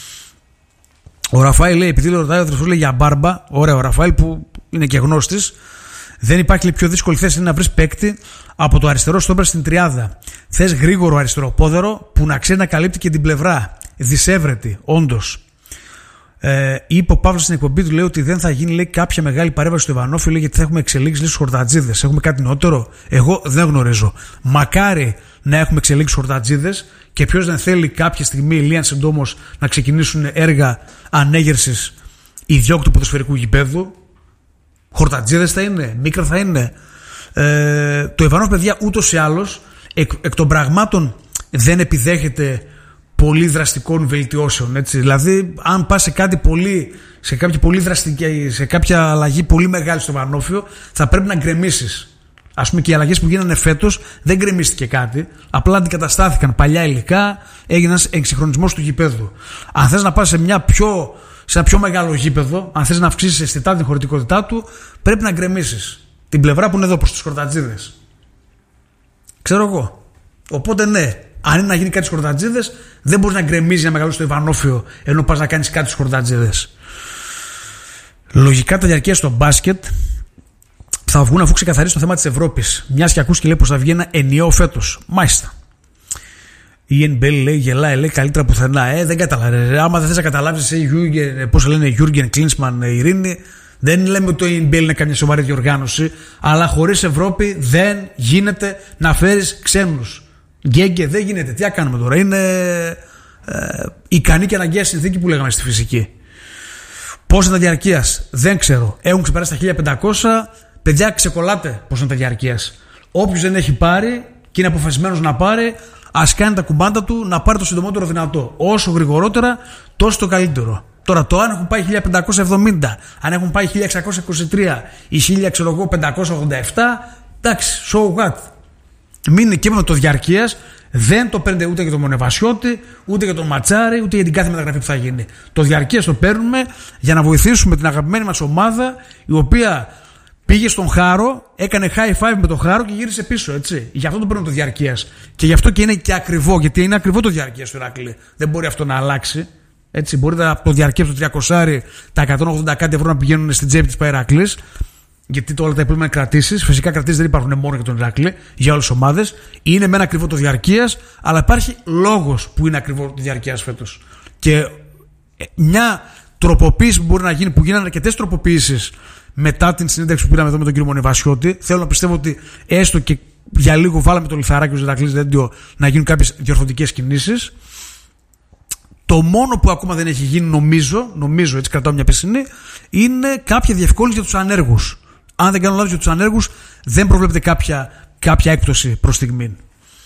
Ο Ραφάηλ λέει, επειδή ρωτάει ο αδερφός λέει για μπάρμπα, ωραία, ο Ραφάηλ που είναι και γνώστης, δεν υπάρχει πιο δύσκολη θέση να βρεις παίκτη από το αριστερό στόπερ στην τριάδα. Θες γρήγορο αριστεροπόδερο που να ξέρει να καλύπτει και την πλευρά. Δυσέβρετη, όντως. Είπε ο Παύλος στην εκπομπή του, λέει ότι δεν θα γίνει λέει, κάποια μεγάλη παρέμβαση στο Ιβανόφι, λέει, γιατί θα έχουμε εξελίξει στους χορτατζίδες. Έχουμε κάτι νεότερο. Εγώ δεν γνωρίζω. Μακάρι να έχουμε εξελίξει χορτατζίδες και ποιος δεν θέλει κάποια στιγμή λίαν συντόμως να ξεκινήσουν έργα ανέγερσης ιδιόκτου ποδοσφαιρικού γηπέδου. Χορτατζίδες θα είναι, μίκρα θα είναι. Το Ιβανόφι, παιδιά, ούτως ή άλλως εκ των πραγμάτων δεν επιδέχεται πολύ δραστικών βελτιώσεων. Έτσι. Δηλαδή, αν πας σε κάποια πολύ δραστική, σε κάποια αλλαγή πολύ μεγάλη στο Βανόφιο, θα πρέπει να γκρεμίσεις. Ας πούμε και οι αλλαγές που γίνανε φέτος δεν γκρεμίστηκε κάτι. Απλά αντικαταστάθηκαν παλιά υλικά, έγινε ένας εξυγχρονισμός του γηπέδου. Αν θες να πας σε ένα πιο μεγάλο γήπεδο, αν θες να αυξήσεις αισθητά την χωρητικότητά του, πρέπει να γκρεμίσεις την πλευρά που είναι εδώ προς τους χορτατζίδες. Ξέρω εγώ. Οπότε ναι. Αν είναι να γίνει κάτι στους χορτατζίδες, δεν μπορείς να γκρεμίζεις να μεγαλώσεις το Ιβανόφιο ενώ πας να κάνεις κάτι στους χορτατζίδες. Λογικά τα διαρκεία στο μπάσκετ θα βγουν αφού ξεκαθαρίσει το θέμα της Ευρώπης. Μιας και ακούς και λέει πως θα βγει ένα ενιαίο φέτος. Μάλιστα. Η NBL λέει γελάει, λέει καλύτερα πουθενά. Δεν καταλαβαίνεις. Άμα δεν θες να καταλάβεις, πώς λένε Γιούργεν Κλίνσμαν, Ειρήνη, δεν λέμε ότι το NBL είναι καμιά σοβαρή διοργάνωση, αλλά χωρίς Ευρώπη δεν γίνεται να φέρεις ξένους. Γκέγκε, δεν γίνεται. Τι να κάνουμε τώρα. Είναι ικανή και αναγκαία συνθήκη που λέγαμε στη φυσική. Πόσα τα διαρκείας, δεν ξέρω. Έχουν ξεπεράσει τα 1500. Παιδιά, ξεκολλάτε πόσα είναι τα διαρκείας. Όποιος δεν έχει πάρει και είναι αποφασισμένος να πάρει, ας κάνει τα κουμπάντα του να πάρει το συντομότερο δυνατό. Όσο γρηγορότερα, τόσο το καλύτερο. Τώρα, το αν έχουν πάει 1570, αν έχουν πάει 1623 ή 1587, εντάξει, so what. Μην είναι κείμενο το διαρκείας, δεν το παίρνετε ούτε για τον Μονεβασιώτη, ούτε για τον Ματσάρη, ούτε για την κάθε μεταγραφή που θα γίνει. Το διαρκείας το παίρνουμε για να βοηθήσουμε την αγαπημένη μας ομάδα, η οποία πήγε στον Χάρο, έκανε high five με τον Χάρο και γύρισε πίσω. Έτσι. Γι' αυτό το παίρνουμε το διαρκείας. Και γι' αυτό και είναι και ακριβό, γιατί είναι ακριβό το διαρκείας του Ηρακλή. Δεν μπορεί αυτό να αλλάξει. Έτσι, μπορείτε από το διαρκείας του 300 τα 180 κάτι ευρώ να πηγαίνουν στην τσέπη της Ηρακλής. Γιατί όλα τα υπόλοιπα είναι κρατήσεις. Φυσικά κρατήσεις δεν υπάρχουν μόνο για τον Ηρακλή, για όλες τις ομάδες. Είναι με ένα ακριβό το διαρκείας, αλλά υπάρχει λόγος που είναι ακριβό το διαρκείας φέτος. Και μια τροποποίηση που μπορεί να γίνει, που γίνανε αρκετές τροποποίησεις μετά την συνέντευξη που πήραμε εδώ με τον κύριο Μονεβασιώτη. Θέλω να πιστεύω ότι έστω και για λίγο βάλαμε το λιθαράκι του Ηρακλής Δέντιο να γίνουν κάποιες διορθωτικές κινήσεις. Το μόνο που ακόμα δεν έχει γίνει, νομίζω έτσι κρατάω μια πισινή, είναι κάποια διευκόλυνση για τους ανέργους. Αν δεν κάνω λάθος, για τους ανέργους δεν προβλέπεται κάποια έκπτωση προς στιγμή.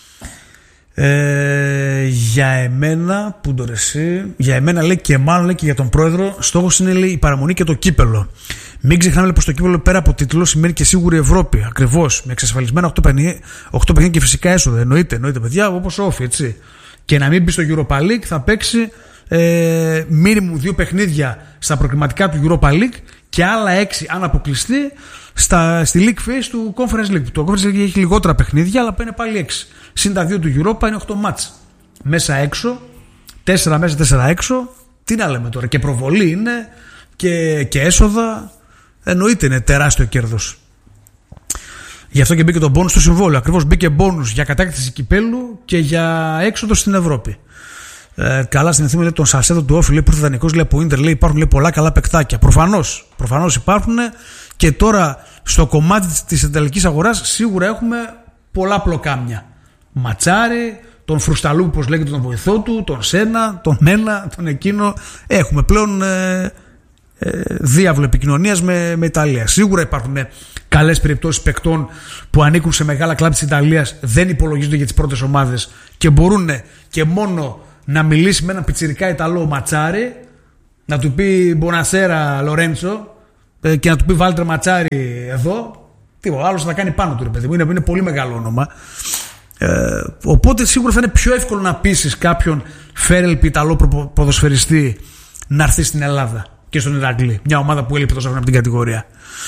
Για εμένα, που το εσύ, για εμένα λέει και μάλλον λέει και για τον πρόεδρο, στόχος είναι λέει, η παραμονή και το κύπελο. Μην ξεχνάμε πως το κύπελο πέρα από τίτλο σημαίνει και σίγουρη Ευρώπη. Ακριβώς, με εξασφαλισμένα 8 παιχνίδια και φυσικά έσοδα. Εννοείται παιδιά, όπως όφι, έτσι. Και να μην μπει στο Europa League, θα παίξει μίνιμουμ 2 παιχνίδια στα προκριματικά του Europa League και άλλα 6 αν αποκλειστεί στη League Phase του Conference League. Το Conference League έχει λιγότερα παιχνίδια, αλλά είναι πάλι 6. Συν τα 2 του Europa είναι 8 μάτς. Μέσα έξω, 4 μέσα, 4 έξω. Τι να λέμε τώρα, και προβολή είναι και έσοδα. Εννοείται είναι τεράστιο κέρδος. Γι' αυτό και μπήκε το μπόνους στο συμβόλαιο. Ακριβώς μπήκε μπόνους για κατάκτηση κυπέλου και για έξοδο στην Ευρώπη. Καλά στην ευθύνη τον Σασέδο του Όφη, λέει που ήρθε δανεικός, λέει από Ίντερ, λέει υπάρχουν λέει, πολλά καλά παικτάκια. Προφανώς υπάρχουν και τώρα στο κομμάτι της ιταλικής αγοράς σίγουρα έχουμε πολλά πλοκάμια. Ματσάρι, τον Φρουσταλού, όπως λέγεται, τον βοηθό του, τον Σένα, τον Μένα, τον εκείνο. Έχουμε πλέον διάβλο επικοινωνίας με Ιταλία. Σίγουρα υπάρχουν καλές περιπτώσεις παικτών που ανήκουν σε μεγάλα κλαμπ της Ιταλίας, δεν υπολογίζονται για τις πρώτες ομάδες και μπορούν και μόνο να μιλήσει με έναν πιτσιρικά Ιταλό Ματσάρι, να του πει Μπονασέρα Λορέντσο και να του πει Βάλτερ Ματσάρι εδώ. Τίποτα, άλλος θα κάνει πάνω του, ρε παιδί μου. Είναι πολύ μεγάλο όνομα. Οπότε σίγουρα θα είναι πιο εύκολο να πείσεις κάποιον φέρελπι Ιταλό ποδοσφαιριστή να έρθει στην Ελλάδα και στον Ηρακλή. Μια ομάδα που έλειπε τόσο χρόνια από την κατηγορία.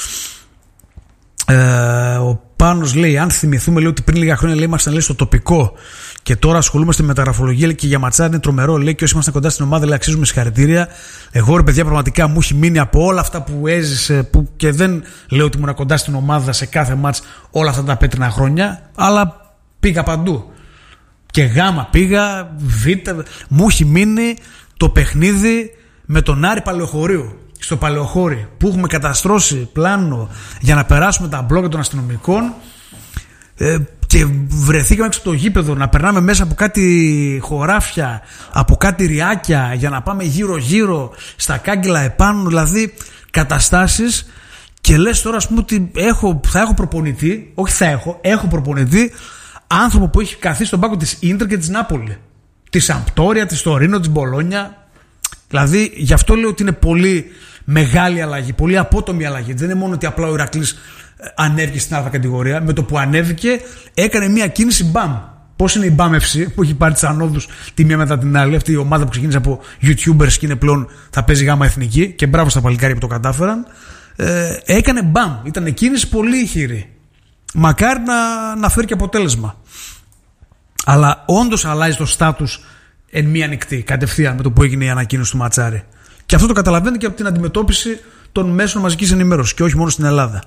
Ο Πάνος λέει: αν θυμηθούμε, λέει, ότι πριν λίγα χρόνια ήμασταν, λέει, στο τοπικό και τώρα ασχολούμαστε με μεταγραφολογία και για Ματσάρι είναι τρομερό. Λέει και όσοι ήμασταν κοντά στην ομάδα, λέει, αξίζουμε συγχαρητήρια. Εγώ, ρε παιδιά, πραγματικά μου έχει μείνει από όλα αυτά που έζησε, που και δεν λέω ότι ήμουν κοντά στην ομάδα σε κάθε μάτς όλα αυτά τα πέτρινα χρόνια, αλλά πήγα παντού. Και γάμα πήγα, β. Μου έχει μείνει το παιχνίδι με τον Άρη Παλαιοχωρίου. Στο Παλαιοχώρι που έχουμε καταστρώσει πλάνο για να περάσουμε τα μπλόκα των αστυνομικών και βρεθήκαμε έξω από το γήπεδο να περνάμε μέσα από κάτι χωράφια, από κάτι ριάκια για να πάμε γύρω γύρω στα κάγκελα επάνω, δηλαδή καταστάσεις. Και λες τώρα, ας πούμε, ότι θα έχω προπονητή, έχω προπονητή άνθρωπο που έχει καθίσει στον πάγκο της Ίντερ και της Νάπολη, της Σαμπτόρια, της Τωρίνο, της Μπολόνια. Δηλαδή γι' αυτό λέω ότι είναι πολύ μεγάλη αλλαγή, πολύ απότομη αλλαγή. Δεν είναι μόνο ότι απλά ο Ηρακλής ανέβηκε στην άλλη κατηγορία. Με το που ανέβηκε έκανε μια κίνηση μπαμ. Πώς είναι η BAM FC που έχει πάρει τις ανόδους τη μία μετά την άλλη. Αυτή η ομάδα που ξεκίνησε από YouTubers και είναι πλέον θα παίζει γάμα εθνική. Και μπράβο στα παλικάρια που το κατάφεραν. Έκανε μπαμ. Ήταν κίνηση πολύ ηχηρή. Μακάρι να φέρει και αποτέλεσμα. Αλλά όντως αλλάζει το στάτους εν μία νυχτή, κατευθείαν με το που έγινε η ανακοίνωση του Ματσάρι. Και αυτό το καταλαβαίνετε και από την αντιμετώπιση των μέσων μαζικής ενημέρωσης και όχι μόνο στην Ελλάδα.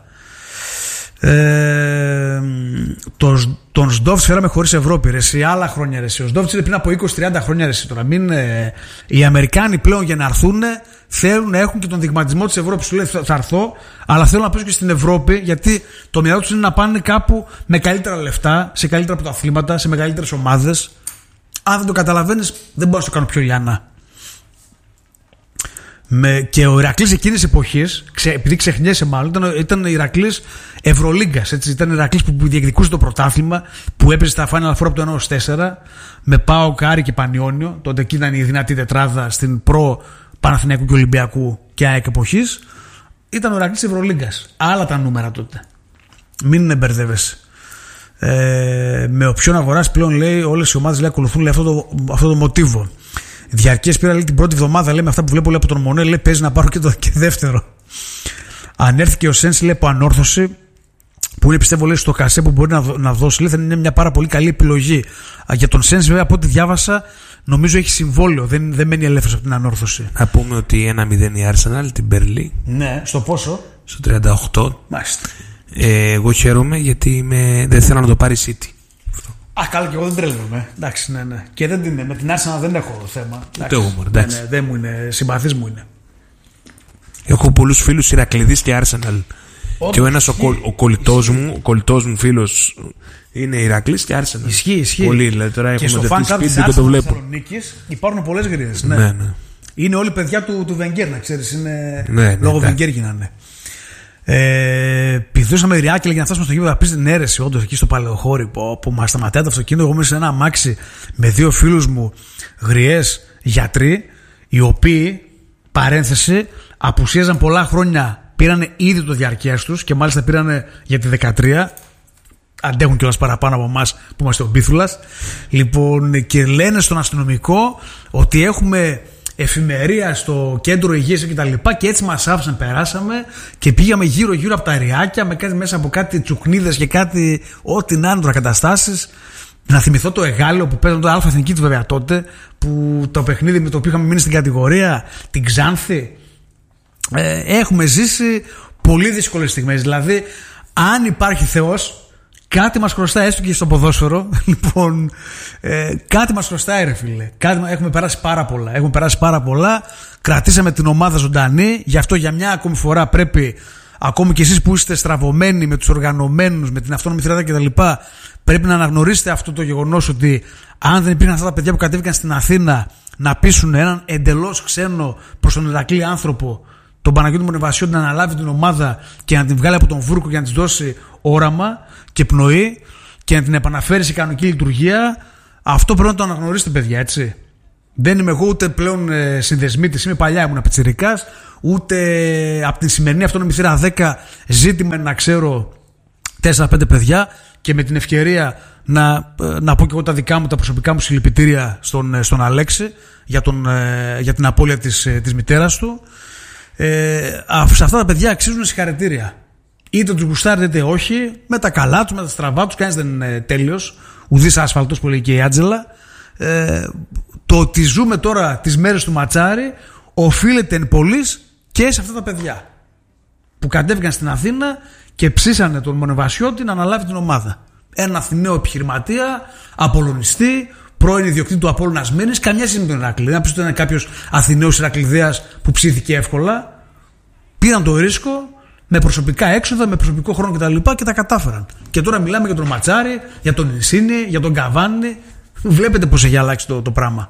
Τον Σντόφτς φέραμε χωρίς Ευρώπη, ρε, σε άλλα χρόνια, ρε. Ο Σντόφτς είναι πριν από 20-30 χρόνια, ρε. Τώρα οι Αμερικάνοι πλέον για να έρθουν θέλουν να έχουν και τον δειγματισμό της Ευρώπης. Σου λέει θα έρθω, αλλά θέλω να πέσω και στην Ευρώπη, γιατί το μυαλό τους είναι να πάνε κάπου με καλύτερα λεφτά, σε καλύτερα πρωταθλήματα, σε μεγαλύτερες ομάδες. Αν δεν το καταλαβαίνεις, δεν μπορώ να το κάνω πιο λιανά. Και ο Ηρακλής εκείνης της εποχής, επειδή ξεχνιέσαι μάλλον, ήταν Ηρακλής Ευρωλίγκας. Ήταν Ηρακλής που διεκδικούσε το πρωτάθλημα, που έπαιζε στα Final Four από το 1-4, με ΠΑΟΚ, Άρη και Πανιόνιο. Τότε εκεί ήταν η δυνατή τετράδα στην προ Παναθηναϊκού και Ολυμπιακού και ΑΕΚ εποχής. Ήταν ο Ηρακλής Ευρωλίγκας. Άλλα τα νούμερα τότε. Μην μπερδεύεσαι. Με όποιον αγοράσει πλέον, λέει, όλες οι ομάδες, λέει, ακολουθούν, λέει, αυτό το μοτίβο. Διαρκές πήρα, λέει, την πρώτη εβδομάδα, λέει, με αυτά που βλέπω, λέει, από τον Μονέ, λέει, παίζει να πάρω και δεύτερο. Ανέρθηκε ο Σένς, λέει, από ανόρθωση, που είναι, πιστεύω, λέει, στο κασέ που μπορεί να δώσει, λέει, θα είναι μια πάρα πολύ καλή επιλογή. Για τον Σένς, βέβαια, από ό,τι διάβασα, νομίζω έχει συμβόλαιο, δεν μένει ελεύθερος από την ανόρθωση. Να πούμε ότι 1-0 η Arsenal την Μπερλί. Ναι, στο πόσο? Στο 38. Μάλιστα. Εγώ χαίρομαι γιατί δεν θέλω να το πάρει City. Α, καλά, και εγώ δεν τρελαίνομαι. Εντάξει, ναι. Και με την Arsenal δεν έχω θέμα. Ούτε εγώ μόνο, εντάξει. Ναι, δεν μου είναι, συμπαθής μου είναι. Έχω πολλούς φίλους Ηρακλειδείς και Arsenal. Και ο ένας ο κολλητός μου φίλος είναι Ηρακλής και Arsenal. Ισχύει. Πολύ, δηλαδή, τώρα και στο fan club της Θεσσαλονίκης υπάρχουν πολλές γριές. Ναι. Είναι όλοι παιδιά του Βενγκέρ, να ξέρεις. Είναι λόγω Βενγκέρ γίνανε. Πηδούσαμε ριάκια για να φτάσουμε στο γήπεδο. Θα πεις την αίρεση, όντως, εκεί στο Παλαιοχώρι που μας σταματάει το αυτοκίνητο. Εγώ μέσα σε ένα αμάξι με δύο φίλους μου γριές γιατροί, οι οποίοι, παρένθεση, απουσίαζαν πολλά χρόνια, πήρανε ήδη το διαρκές τους και μάλιστα πήρανε για τη 13. Αντέχουν κιόλας παραπάνω από εμάς που είμαστε ο Μπίθουλας. Λοιπόν, και λένε στον αστυνομικό ότι έχουμε εφημερία στο κέντρο υγείας και τα λοιπά, και έτσι μας άφησαν, περάσαμε και πήγαμε γύρω-γύρω από τα ριάκια με κάτι, μέσα από κάτι τσουκνίδες και κάτι ό,τι να είναι τώρα καταστάσεις. Να θυμηθώ το Εγάλεο που παίζανε το Α' Εθνική του, βέβαια, τότε, που το παιχνίδι με το οποίο είχαμε μείνει στην κατηγορία, την Ξάνθη. Έχουμε ζήσει πολύ δύσκολες στιγμές. Δηλαδή, αν υπάρχει Θεός, κάτι μας χρωστάει, έστω και στο ποδόσφαιρο. Λοιπόν, κάτι μας χρωστάει, ρε φίλε. Έχουμε περάσει πάρα πολλά. Κρατήσαμε την ομάδα ζωντανή. Γι' αυτό για μια ακόμη φορά πρέπει ακόμη και εσείς που είστε στραβωμένοι με τους οργανωμένους, με την αυτόνομη θηράδα κτλ., πρέπει να αναγνωρίσετε αυτό το γεγονός ότι αν δεν υπήρχαν αυτά τα παιδιά που κατέβηκαν στην Αθήνα να πείσουν έναν εντελώς ξένο προς τον Ηρακλή άνθρωπο, τον Παναγιώτη Μονεβασιώτη, να αναλάβει την ομάδα και να την βγάλει από τον βούρκο και να της δώσει όραμα και πνοή και να την επαναφέρει σε κανονική λειτουργία, αυτό πρέπει να το αναγνωρίσετε, παιδιά, έτσι. Δεν είμαι εγώ ούτε πλέον συνδεσμίτης, είμαι παλιά, ήμουν πιτσιρικάς, ούτε από την σημερινή αυτόνομη θύρα 10 ζήτημα να ξέρω 4-5 παιδιά, και με την ευκαιρία να πω και εγώ τα δικά μου, τα προσωπικά μου συλληπιτήρια στον Αλέξη για την απώλεια της μητέρας του. Σε αυτά τα παιδιά αξίζουν συγχαρητήρια. Είτε τους γουστάρετε είτε όχι, με τα καλά τους, με τα στραβά τους, κανείς δεν είναι τέλειος, ουδής άσφαλτος που λέει και η Άντζελα. Το ότι ζούμε τώρα τις μέρες του Ματσάρη οφείλεται εν πολλοίς και σε αυτά τα παιδιά που κατέβηκαν στην Αθήνα και ψήσανε τον Μονεβασιώτη να αναλάβει την ομάδα. Ένα Αθηναίο επιχειρηματία, απολωνιστή, πρώην ιδιοκτήτη του Απόλλωνα Μήνης, καμιά σχέση με τον Ηρακλή. Δεν ότι ήταν κάποιος Αθηναίος Ηρακλειδέας που ψήθηκε εύκολα. Πήραν το ρίσκο με προσωπικά έξοδα, με προσωπικό χρόνο κτλ. Και τα κατάφεραν. Και τώρα μιλάμε για τον Ματσάρη, για τον Ινσίνη, για τον Καβάνη. Βλέπετε πώς έχει αλλάξει το πράγμα.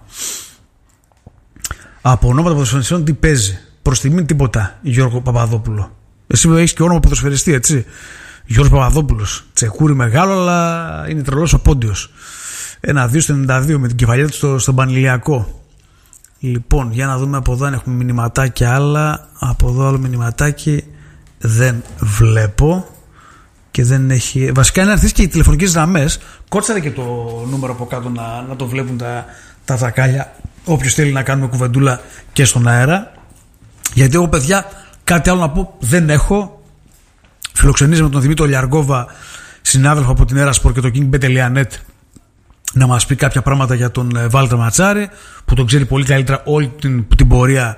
Από ονόματα ποδοσφαιριστών τι παίζει? Προς τιμή τίποτα, Γιώργο Παπαδόπουλο. Εσύ έχεις και όνομα ποδοσφαιριστή, έτσι. Γιώργος Παπαδόπουλος. Τσεκούρι μεγάλο, αλλά είναι τρελός ο Πόντιος. 1-2 στο 92 με την κεφαλιά του στον Πανηλιακό. Λοιπόν, για να δούμε από εδώ αν έχουμε μηνυματάκια άλλα. Από εδώ άλλο μηνυματάκι δεν βλέπω. Και δεν έχει. Βασικά είναι να έρθεις και οι τηλεφωνικές γραμμές. Κότσαρε και το νούμερο από κάτω να το βλέπουν τα τσακάλια. Όποιος θέλει να κάνουμε κουβεντούλα και στον αέρα. Γιατί εγώ, παιδιά, κάτι άλλο να πω δεν έχω. Φιλοξενίζαμε τον Δημήτρη Λιαργόβα, συνάδελφο από την Erasport και το KingBet.net, να μας πει κάποια πράγματα για τον Βάλτερ Ματσάρη, που τον ξέρει πολύ καλύτερα όλη την πορεία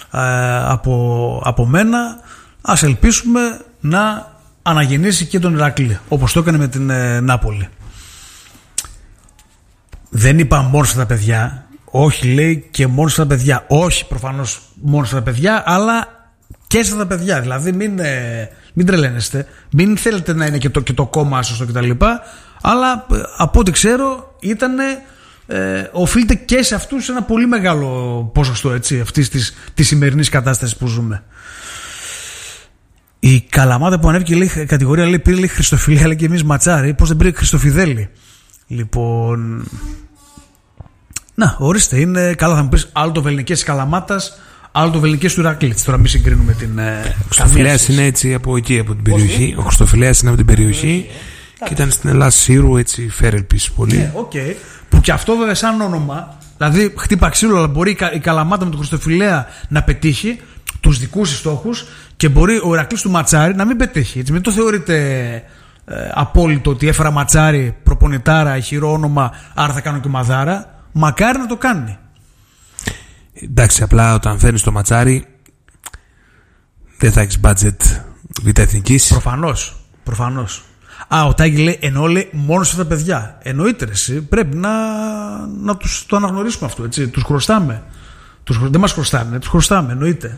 από μένα. Ας ελπίσουμε να αναγεννήσει και τον Ηρακλή, όπως το έκανε με την Νάπολη. Δεν είπα μόνο στα παιδιά. Όχι, λέει, και μόνο στα παιδιά. Όχι, προφανώς μόνο στα παιδιά, αλλά και στα παιδιά. Δηλαδή μην τρελαίνεστε. Μην θέλετε να είναι και το κόμμα σωστό κτλ. Αλλά από ό,τι ξέρω οφείλεται και σε αυτούς ένα πολύ μεγάλο ποσοστό, έτσι, αυτής της σημερινής κατάστασης που ζούμε. Η Καλαμάτα που ανέβηκε, λέει, κατηγορία, λέει, πήρε, λέει, Χριστοφιλία, λέει, και εμείς Ματσάρη. Πώς δεν πήρε Χριστοφιδέλη? Λοιπόν, να, ορίστε, είναι καλά. Θα μου πεις άλλο το βεληνικές της Καλαμάτας, άλλο το βεληνικές του Ηρακλή. Τώρα μην συγκρίνουμε την. Ο Χριστοφιλέας είναι έτσι από εκεί, από την περιοχή. Ο Χριστοφιλέας είναι από την περιοχή και ήταν στην Ελλάδα Σύρου, έτσι, φέρελπης πολύ. Okay. Που και αυτό βέβαια σαν όνομα, δηλαδή χτύπα ξύλο, αλλά μπορεί η Καλαμάτα με τον Χριστοφιλέα να πετύχει τους δικούς της στόχους και μπορεί ο Ηρακλής του Ματσάρη να μην πετύχει. Έτσι, μην το θεωρείτε απόλυτο ότι έφερα Ματσάρη, προπονητάρα, ηχηρό όνομα, άρα θα κάνω και μαδάρα. Μακάρι να το κάνει. Εντάξει, απλά όταν φέρνεις το Ματσάρι δεν θα έχεις budget β' εθνικής. Προφανώς. Ο Τάγκη λέει, εννοώ, λέει, μόνο σε αυτά τα παιδιά. Εννοείται, εσύ, πρέπει να τους το αναγνωρίσουμε αυτό, έτσι. Τους χρωστάμε. Δεν μας χρωστάνε, τους χρωστάμε, εννοείται.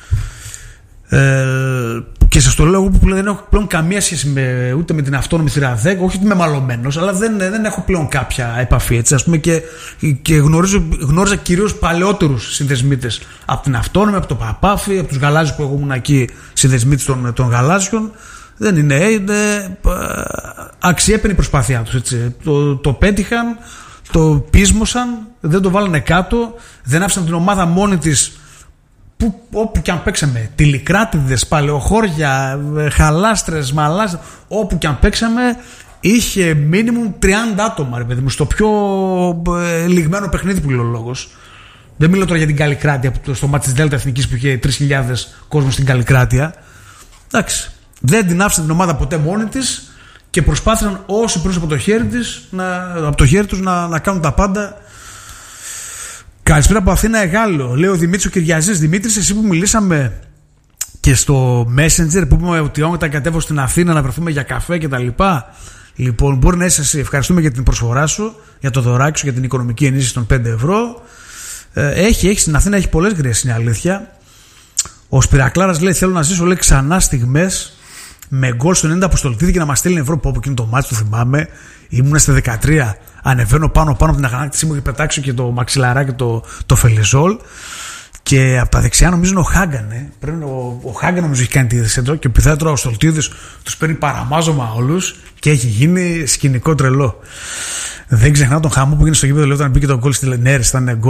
Και σας το λέω εγώ που δεν έχω πλέον καμία σχέση ούτε με την αυτόνομη θύρα 10, όχι ότι είμαι μαλωμένος, αλλά δεν έχω πλέον κάποια επαφή, έτσι. Ας πούμε, και γνώριζα κυρίως παλαιότερους συνδεσμίτες από την αυτόνομη, από το Παπάφι, από τους Γαλάζιους που εγώ ήμουν εκεί, συνδεσμίτες των Γαλάζιων. Δεν είναι αξιέπαινη η προσπάθειά τους, έτσι. Το πέτυχαν, το πείσμωσαν, δεν το βάλανε κάτω, δεν άφησαν την ομάδα μόνη της. Όπου και αν παίξαμε, τυλικράτηδες, παλαιοχώρια, χαλάστρες, μαλάστρες, όπου και αν παίξαμε, είχε μίνιμουμ 30 άτομα, ρε παιδί μου, στο πιο λιγμένο παιχνίδι που λέει ο λόγος. Δεν μιλάω τώρα για την Καλλικράτεια, στο μάτι της Δέλτα Εθνικής που είχε 3.000 κόσμο στην Καλλικράτεια. Εντάξει. Δεν την άφησαν την ομάδα ποτέ μόνη της και προσπάθησαν όσοι προς από το χέρι τους να κάνουν τα πάντα. Καλησπέρα από Αθήνα Εγάλο, λέει ο Δημήτρης ο Κυριαζής. Δημήτρης, εσύ που μιλήσαμε και στο Messenger που είπαμε ότι όταν κατέβω στην Αθήνα να βρεθούμε για καφέ κτλ. Λοιπόν, μπορεί να είσαι εσύ. Ευχαριστούμε για την προσφορά σου, για το δωράκι σου, για την οικονομική ενίσχυση των 5 ευρώ. Έχει στην Αθήνα, έχει πολλές γριές, είναι αλήθεια. Ο Σπυρακλάρας λέει: θέλω να ζήσω, λέει, ξανά στιγμές με γκολ στο 90 που στολτίδη και να μας στέλνει Ευρώπη. Από εκείνο το μάτι, το θυμάμαι. Ήμουνα στα 13. Ανεβαίνω πάνω από την αγανάκτησή μου και πετάξω και το μαξιλαράκι το φελιζόλ. Και από τα δεξιά νομίζω είναι ο Χάγκαν. Ο Χάγκαν νομίζω έχει κάνει τη σέντρο και πιθανότατα τώρα ο Στολτίδης τους παίρνει παραμάζωμα όλους και έχει γίνει σκηνικό τρελό. Δεν ξεχνάω τον χαμό που γίνει στο γήπεδο όταν μπήκε το γκολ στη Λενέρης.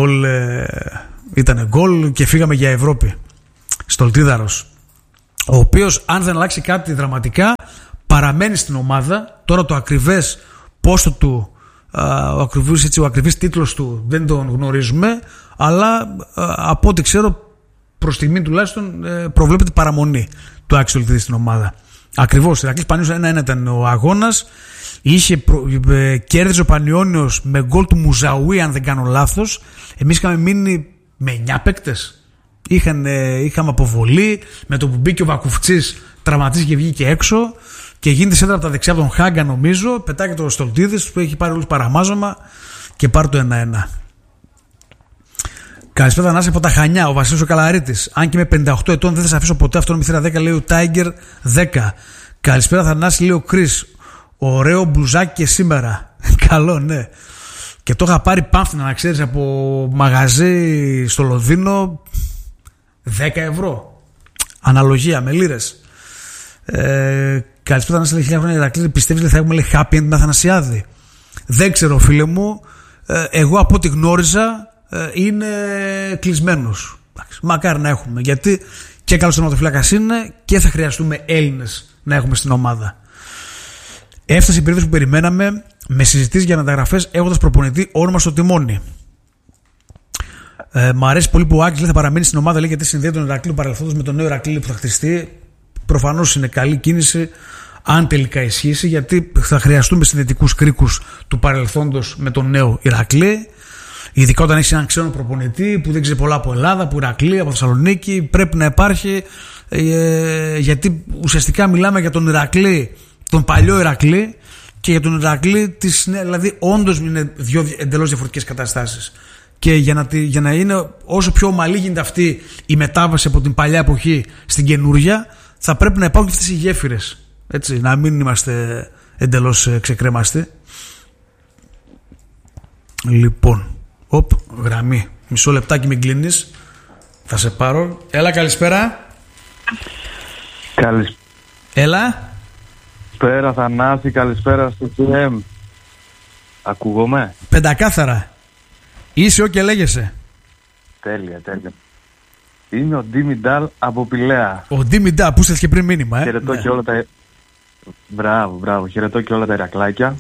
Ήταν γκολ και φύγαμε για Ευρώπη. Στολτίδαρος. Ο οποίος, αν δεν αλλάξει κάτι δραματικά, παραμένει στην ομάδα. Τώρα το ακριβές πόστο του, ο ακριβής τίτλος του δεν τον γνωρίζουμε, αλλά από ό,τι ξέρω προς στιγμή τουλάχιστον προβλέπεται παραμονή του Άκη Στολτίδη στην ομάδα. Ακριβώς, Ηρακλής Πανιώνιος 1-1 ήταν ο αγώνας. Κέρδιζε ο Πανιώνιος με γκολ του Μουζαουί, αν δεν κάνω λάθος. Εμείς είχαμε μείνει με 9 παίκτες. Είχαμε αποβολή. Με το που μπήκε ο Βακουφτσής, τραυματίστηκε και βγήκε έξω. Και γίνεται σέντρα από τα δεξιά από τον Χάγκα, νομίζω. Πετάει και το Στολτίδης που έχει πάρει όλους παραμάζωμα και πάρει το 1-1. Καλησπέρα, Θανάση από τα Χανιά. Ο Βασίλης ο Καλαρίτης. Αν και με 58 ετών δεν θα σε αφήσω ποτέ αυτόν με θύρα 10, λέει ο Tiger 10. Καλησπέρα, Θανάση, λέει ο Κρίς. Ωραίο μπλουζάκι και σήμερα. Καλό, ναι. Και το είχα πάρει πάμφθηνα, να ξέρεις, από μαγαζί στο Λονδίνο. 10 ευρώ. Αναλογία με λίρες. Καλησπέρα, Θανάση, λέει 1000 χρόνια Ηρακλή. Πιστεύεις ότι θα έχουμε, λέει, happy end με Αθανασιάδη? Δεν ξέρω, φίλε μου. Εγώ από ό,τι γνώριζα είναι κλεισμένος. Μακάρι να έχουμε, γιατί και καλός τερματοφύλακας είναι και θα χρειαστούμε Έλληνες να έχουμε στην ομάδα. Έφτασε η περίοδος που περιμέναμε, με συζητήσεις για μεταγραφές, έχοντας προπονητή όνομα στο τιμόνι. Μ' αρέσει πολύ που ο Άκης, λέει, θα παραμείνει στην ομάδα, λέει, γιατί συνδέει τον Ηρακλή παρελθόντος με τον νέο Ηρακλή που θα χτιστεί. Προφανώς είναι καλή κίνηση, αν τελικά ισχύσει, γιατί θα χρειαστούμε συνδετικούς κρίκους του παρελθόντος με τον νέο Ηρακλή. Ειδικά όταν έχει έναν ξένο προπονητή που δεν ξέρει πολλά από Ελλάδα, από Ηρακλή, από Θεσσαλονίκη, πρέπει να υπάρχει, γιατί ουσιαστικά μιλάμε για τον Ηρακλή, τον παλιό Ηρακλή, και για τον Ηρακλή δηλαδή όντως είναι δύο εντελώς διαφορετικές καταστάσεις. Και για να είναι όσο πιο ομαλή γίνεται αυτή η μετάβαση από την παλιά εποχή στην καινούρια, θα πρέπει να υπάρχουν αυτές οι γέφυρες. Έτσι, να μην είμαστε εντελώς ξεκρέμαστοι. Λοιπόν, γραμμή. Μισό λεπτάκι με κλείνεις. Θα σε πάρω. Έλα, καλησπέρα. Έλα. Καλησπέρα, Θανάση, καλησπέρα στο TM. Ακούγομαι? Πεντακάθαρα. Είσαι και λέγεσαι. Τέλεια. Είμαι ο Ντίμι Ντάλ από Πηλαία. Ο Ντίμι Ντάλ, που είσαι και πριν μήνυμα, Χαιρετώ, ναι, και όλα τα... Μπράβο. Χαιρετώ και όλα τα Ηρακλάκια.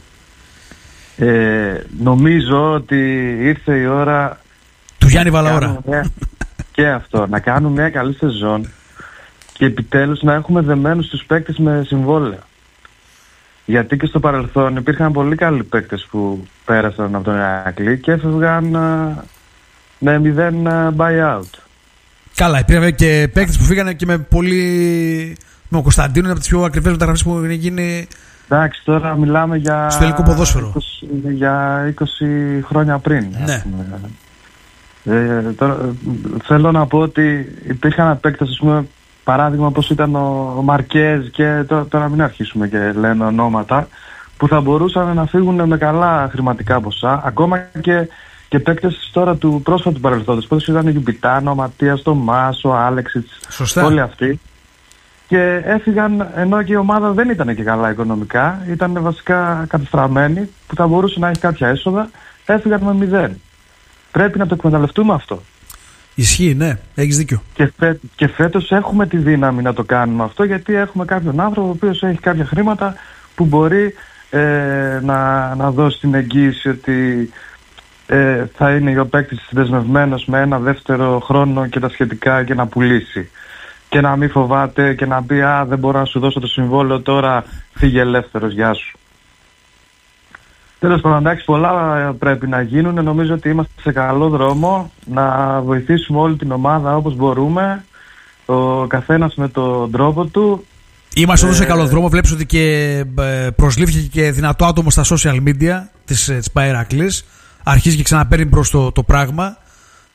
Νομίζω ότι ήρθε η ώρα του Γιάννη Βαλαώρα. Και αυτό, να κάνουμε μια καλή σεζόν και επιτέλους να έχουμε δεμένους τους παίκτες με συμβόλαια. Γιατί και στο παρελθόν υπήρχαν πολύ καλοί παίκτες που πέρασαν από τον Ηρακλή και έφευγαν με 0 buyout. Καλά, υπήρχαν και παίκτες που φύγανε και με πολύ... Με ο Κωνσταντίνο είναι από τις πιο ακριβές μεταγραφές που έχουν γίνει. Εντάξει, τώρα μιλάμε για... στο ελληνικό ποδόσφαιρο. Για 20 χρόνια πριν. Ναι. Τώρα, θέλω να πω ότι υπήρχαν παίκτες, ας πούμε, παράδειγμα πως ήταν ο Μαρκέζ, και τώρα μην αρχίσουμε και λένε ονόματα, που θα μπορούσαν να φύγουν με καλά χρηματικά ποσά, ακόμα και παίκτες τώρα του πρόσφατου παρελθόντος, πως ήταν ο Γιουμπιτάνο, ο Ματίας, ο Μάς, ο Άλεξιτς, όλοι αυτοί, και έφυγαν ενώ και η ομάδα δεν ήταν και καλά οικονομικά, ήταν βασικά κατεστραμμένη, που θα μπορούσε να έχει κάποια έσοδα, έφυγαν με 0. Πρέπει να το εκμεταλλευτούμε αυτό. Ισχύει, ναι, έχεις δίκιο. Και φέτος έχουμε τη δύναμη να το κάνουμε αυτό, γιατί έχουμε κάποιον άνθρωπο ο οποίος έχει κάποια χρήματα που μπορεί να δώσει την εγγύηση ότι θα είναι ο παίκτης δεσμευμένος με ένα δεύτερο χρόνο και τα σχετικά, και να πουλήσει. Και να μην φοβάται και να πει δεν μπορώ να σου δώσω το συμβόλαιο τώρα, φύγε ελεύθερος, γεια σου. Τέλος πάντων, εντάξει, πολλά πρέπει να γίνουν. Νομίζω ότι είμαστε σε καλό δρόμο να βοηθήσουμε όλη την ομάδα όπως μπορούμε, ο καθένας με τον τρόπο του. Είμαστε όντως σε καλό δρόμο. Βλέπεις ότι και προσλήφθηκε και δυνατό άτομο στα social media της Ηρακλής. Αρχίζει και ξαναπαίρνει μπρος το πράγμα.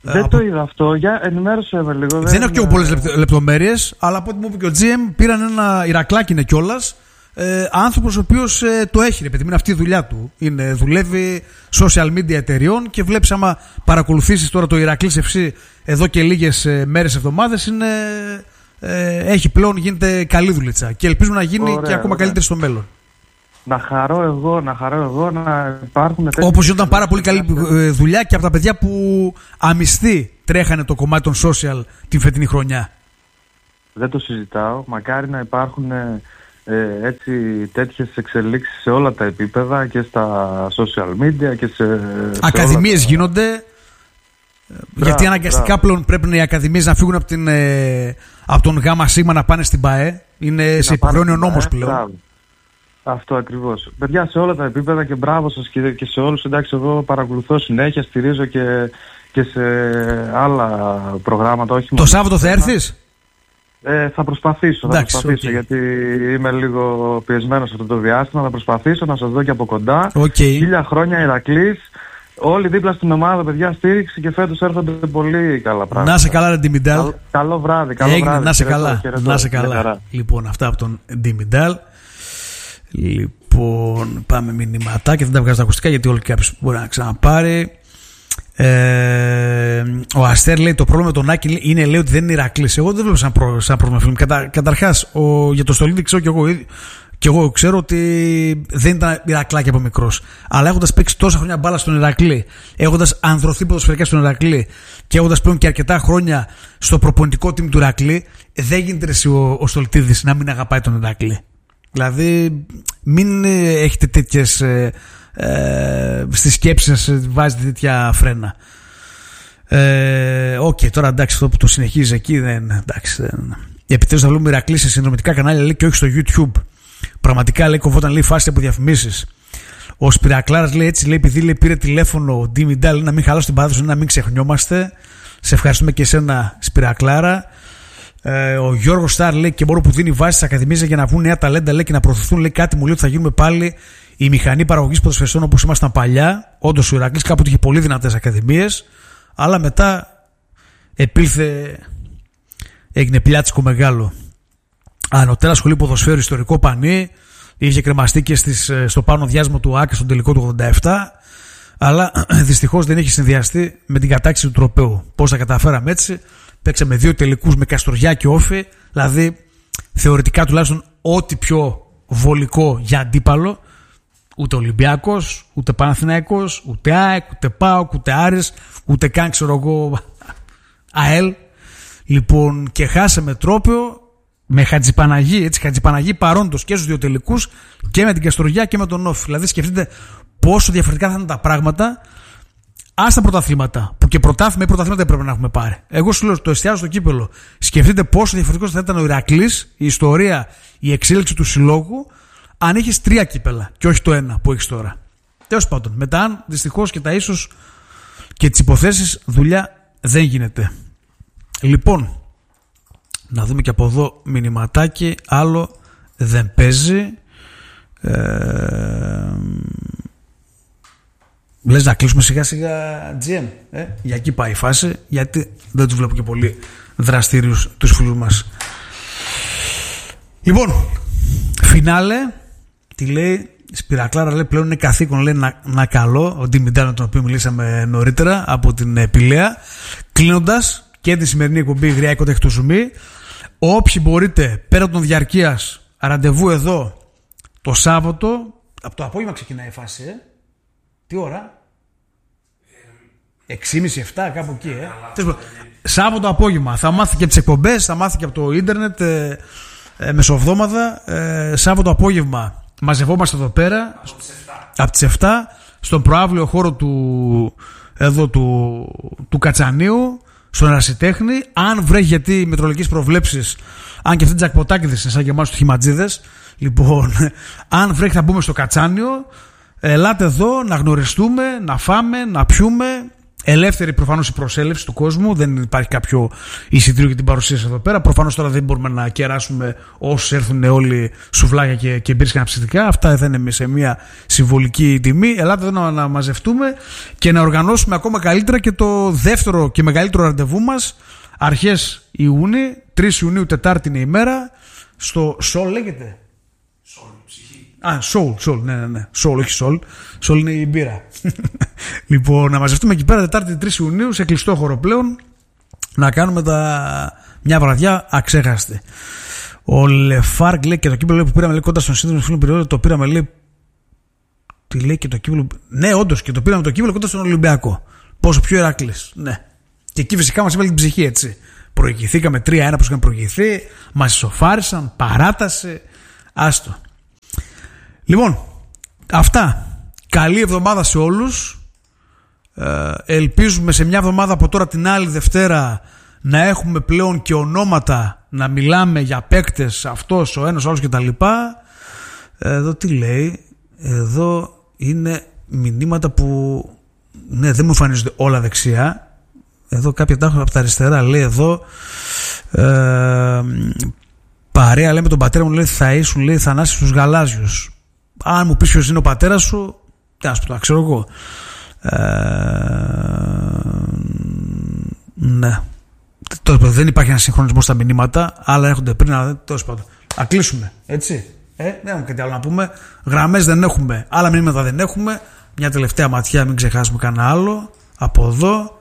Δεν το είδα αυτό. Για ενημέρωσε με λίγο. Δεν έχω και εγώ πολλές λεπτομέρειες, αλλά από ό,τι μου είπε και ο GM, πήραν ένα Ηρακλάκι είναι κιόλας. Άνθρωπος ο οποίος το έχει, ρε παιδί, είναι αυτή η δουλειά του. Δουλεύει social media εταιριών και βλέπεις, άμα παρακολουθήσεις τώρα το Ηρακλής FC εδώ και λίγες μέρες, εβδομάδες, έχει πλέον, γίνεται καλή δουλειά και ελπίζουμε να γίνει και ακόμα καλύτερη στο μέλλον. Να χαρώ εγώ να υπάρχουν τέτοιες. Όπως ήταν πάρα πολύ καλή δουλειά και από τα παιδιά που αμυστή τρέχανε το κομμάτι των social την φετινή χρονιά. Δεν το συζητάω. Μακάρι να υπάρχουν έτσι τέτοιες εξελίξεις σε όλα τα επίπεδα και στα social media και σε ακαδημίες γίνονται. Γιατί αναγκαστικά πλέον πρέπει οι ακαδημίες να φύγουν από τον ΓΑΜΑ ΣΥΓΜΑ να πάνε στην ΠΑΕ. Είναι σε υποχρεώνει ο νόμος πλέον. Αυτό ακριβώς. Παιδιά, σε όλα τα επίπεδα και μπράβο σας και σε όλους. Εντάξει, εγώ παρακολουθώ συνέχεια, στηρίζω και σε άλλα προγράμματα. Όχι το Σάββατο θα έρθεις? Θα προσπαθήσω, γιατί είμαι λίγο πιεσμένος αυτό το διάστημα. Θα προσπαθήσω να σας δω και από κοντά. 1000 χρόνια Ηρακλής. Όλοι δίπλα στην ομάδα, παιδιά, στήριξη και φέτος έρχονται πολύ καλά πράγματα. Να σε καλά, Ντιμιντάλ. Καλό βράδυ. Να σε καλά. Να σε καλά. Λοιπόν, αυτά από τον Ντιμιντάλ. Λοιπόν, πάμε μηνυματάκια. Δεν τα βγάζω τα ακουστικά γιατί όλοι κάποιος μπορεί να ξαναπάρει. Ο Αστέρ λέει το πρόβλημα με τον Άκη είναι, λέει, ότι δεν είναι Ηρακλής. Εγώ δεν βλέπω σαν πρόβλημα, φίλοι. Καταρχάς, για το Στολίδη ξέρω και εγώ ξέρω ότι δεν ήταν Ηρακλάκι από μικρός. Αλλά έχοντας παίξει τόσα χρόνια μπάλα στον Ηρακλή, έχοντας ανδρωθεί ποδοσφαιρικά στον Ηρακλή και έχοντας πλέον και αρκετά χρόνια στο προπονητικό team του Ηρακλή, δεν γίνεται εσύ ο Στολτίδης να μην αγαπάει τον Ηρακλή. Δηλαδή, μην έχετε τέτοιες στις σκέψεις σας, βάζετε τέτοια φρένα. Τώρα εντάξει, αυτό που το συνεχίζει εκεί εντάξει. Επιτέλους θα βλέπουμε Ηρακλή σε συνδρομητικά κανάλια, λέει, και όχι στο YouTube. Πραγματικά, λέει, κοβόταν, λέει, φάση από διαφημίσεις. Ο Σπυρακλάρας λέει έτσι, λέει, επειδή, λέει, πήρε τηλέφωνο ο Ντιμιντάλ, να μην χαλάσει την παράδοση, να μην ξεχνιόμαστε. Σε ευχαριστούμε και εσένα, Σπυρακλάρα. Ο Γιώργος Στάρ λέει και μόνο που δίνει βάση στις ακαδημίες για να βγουν νέα ταλέντα, λέει, και να προωθηθούν, λέει, κάτι μου λέει ότι θα γίνουμε πάλι η μηχανή παραγωγής ποδοσφαιριστών όπως ήμασταν παλιά. Όντως ο Ηρακλής κάποτε είχε πολύ δυνατές ακαδημίες, αλλά μετά έγινε πλιάτσικο μεγάλο. Ανωτέρα σχολή ποδοσφαίρου, ιστορικό πανί, είχε κρεμαστεί και στο πάνω διάσμα του ΆΚΑ στον τελικό του 87, αλλά δυστυχώς δεν έχει συνδυαστεί με την κατάκτηση του τροπαίου. Πώς τα καταφέραμε έτσι? Παίξαμε 2 τελικούς με Καστοριά και Όφη, δηλαδή θεωρητικά τουλάχιστον ό,τι πιο βολικό για αντίπαλο. Ούτε Ολυμπιάκος, ούτε Παναθηναϊκός, ούτε ΑΕΚ, ούτε ΠΑΟΚ, ούτε Άρης, ούτε καν ξέρω εγώ ΑΕΛ. Λοιπόν, και χάσαμε τρόπαιο με Χατζηπαναγή, έτσι, Χατζηπαναγή παρόντος και στους 2 τελικούς και με την Καστοριά και με τον Όφη. Δηλαδή σκεφτείτε πόσο διαφορετικά θα είναι τα πράγματα. Άστα πρωταθλήματα, που και πρωτάθλημα ή πρωταθλήματα έπρεπε να έχουμε πάρει. Εγώ σου λέω, το εστιάζω στο κύπελο. Σκεφτείτε πόσο διαφορετικός θα ήταν ο Ηρακλής, η ιστορία, η εξέλιξη του συλλόγου, αν έχεις 3 κύπελα και όχι το 1 που έχεις τώρα. Τέλος πάντων, μετά δυστυχώς και τα ίσως και τις υποθέσεις, δουλειά δεν γίνεται. Λοιπόν, να δούμε και από εδώ μηνυματάκι. Άλλο δεν παίζει. Λες να κλείσουμε σιγά σιγά GM. Για εκεί πάει η φάση. Γιατί δεν τους βλέπω και πολύ δραστήριους τους φίλους μας. Λοιπόν, φινάλε. Τι λέει? Σπυρακλάρα λέει πλέον είναι καθήκον, λέει, να καλώ ο Ντιμιντάλ, τον οποίο μιλήσαμε νωρίτερα από την Πηλαία. Κλείνοντας και τη σημερινή εκπομπή Γριά Κότα το Ζουμί, όποιοι μπορείτε πέρα των διαρκείας, ραντεβού εδώ το Σάββατο. Από το απόγευμα ξεκινάει η φάση, Τι ώρα? 6.30-7 κάπου εκεί, Σάββατο απόγευμα. Θα μάθει και τις εκπομπές, θα μάθει και από το ίντερνετ μεσοβδόμαδα. Σάββατο απόγευμα μαζευόμαστε εδώ πέρα από τις 7 στον προαύλιο χώρο του Κατσανίου, στον Ερασιτέχνη. Αν βρέχει, γιατί οι μετρολογικές προβλέψεις, αν και αυτοί τζακποτάκηδες είναι σαν και εμάς τους χιματζίδες, λοιπόν, αν βρέχει θα μπούμε στο Κατσάνιο. Ελάτε εδώ να γνωριστούμε, να φάμε, να πιούμε, Ελεύθερη προφανώς η προσέλευση του κόσμου. Δεν υπάρχει κάποιο εισιτήριο για την παρουσίαση εδώ πέρα. Προφανώς τώρα δεν μπορούμε να κεράσουμε όσους έρθουν όλοι σουβλάκια και μπύρες και αναψυκτικά. Αυτά θα είναι σε μια συμβολική τιμή. Ελάτε εδώ να μαζευτούμε και να οργανώσουμε ακόμα καλύτερα και το δεύτερο και μεγαλύτερο ραντεβού μας αρχές Ιούνιου, 3 Ιουνίου, Τετάρτη είναι η μέρα. Στο Soul λέγεται. Soul, ναι. Soul, όχι Soul. Soul είναι η μπύρα. Λοιπόν, να μαζευτούμε εκεί πέρα Τετάρτη 3 Ιουνίου σε κλειστό χώρο πλέον. Να κάνουμε μια βραδιά αξέχαστη. Ο Λεφάρκ λέει και το κύπελλο που πήραμε λέει, κοντά στον σύνδεσμο φίλων περιόδου. Το πήραμε λέει. Τι λέει και το κύπελλο. Ναι, όντως και το πήραμε το κύπελλο κοντά στον Ολυμπιακό. Πόσο πιο Ηράκλης. Ναι. Και εκεί φυσικά μας έβαλε την ψυχή έτσι. Προηγηθήκαμε 3-1 που είχαν προηγηθεί. Μας ισοφάρισαν. Παράταση. Άστο. Λοιπόν, αυτά. Καλή εβδομάδα σε όλους. Ελπίζουμε σε μια εβδομάδα από τώρα την άλλη Δευτέρα να έχουμε πλέον και ονόματα, να μιλάμε για παίκτες, αυτός, ο ένας, ο άλλος κτλ. Εδώ τι λέει? Εδώ είναι μηνύματα που ναι, δεν μου εμφανίζονται όλα δεξιά. Εδώ κάποια τα έχω από τα αριστερά. Λέει εδώ παρέα λέει με τον πατέρα μου, λέει θα ήσουν λέει Θανάση στους Γαλάζιους. Αν μου πεις ποιος είναι ο πατέρας σου, το ξέρω εγώ. Ναι. Δεν υπάρχει ένα συγχρονισμό στα μηνύματα, άλλα έρχονται πριν, αλλά τέλος πάντων. Α κλείσουμε, έτσι. Δεν έχουμε κάτι άλλο να πούμε. Γραμμές δεν έχουμε, άλλα μηνύματα δεν έχουμε. Μια τελευταία ματιά, μην ξεχάσουμε κανένα άλλο. Από εδώ.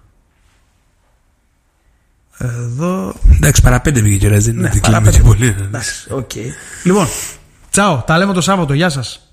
Εδώ. Εντάξει, παραπέντε βγήκε, δεν είναι πολύ. Λοιπόν, τσάω, τα λέμε το Σάββατο, γεια σας.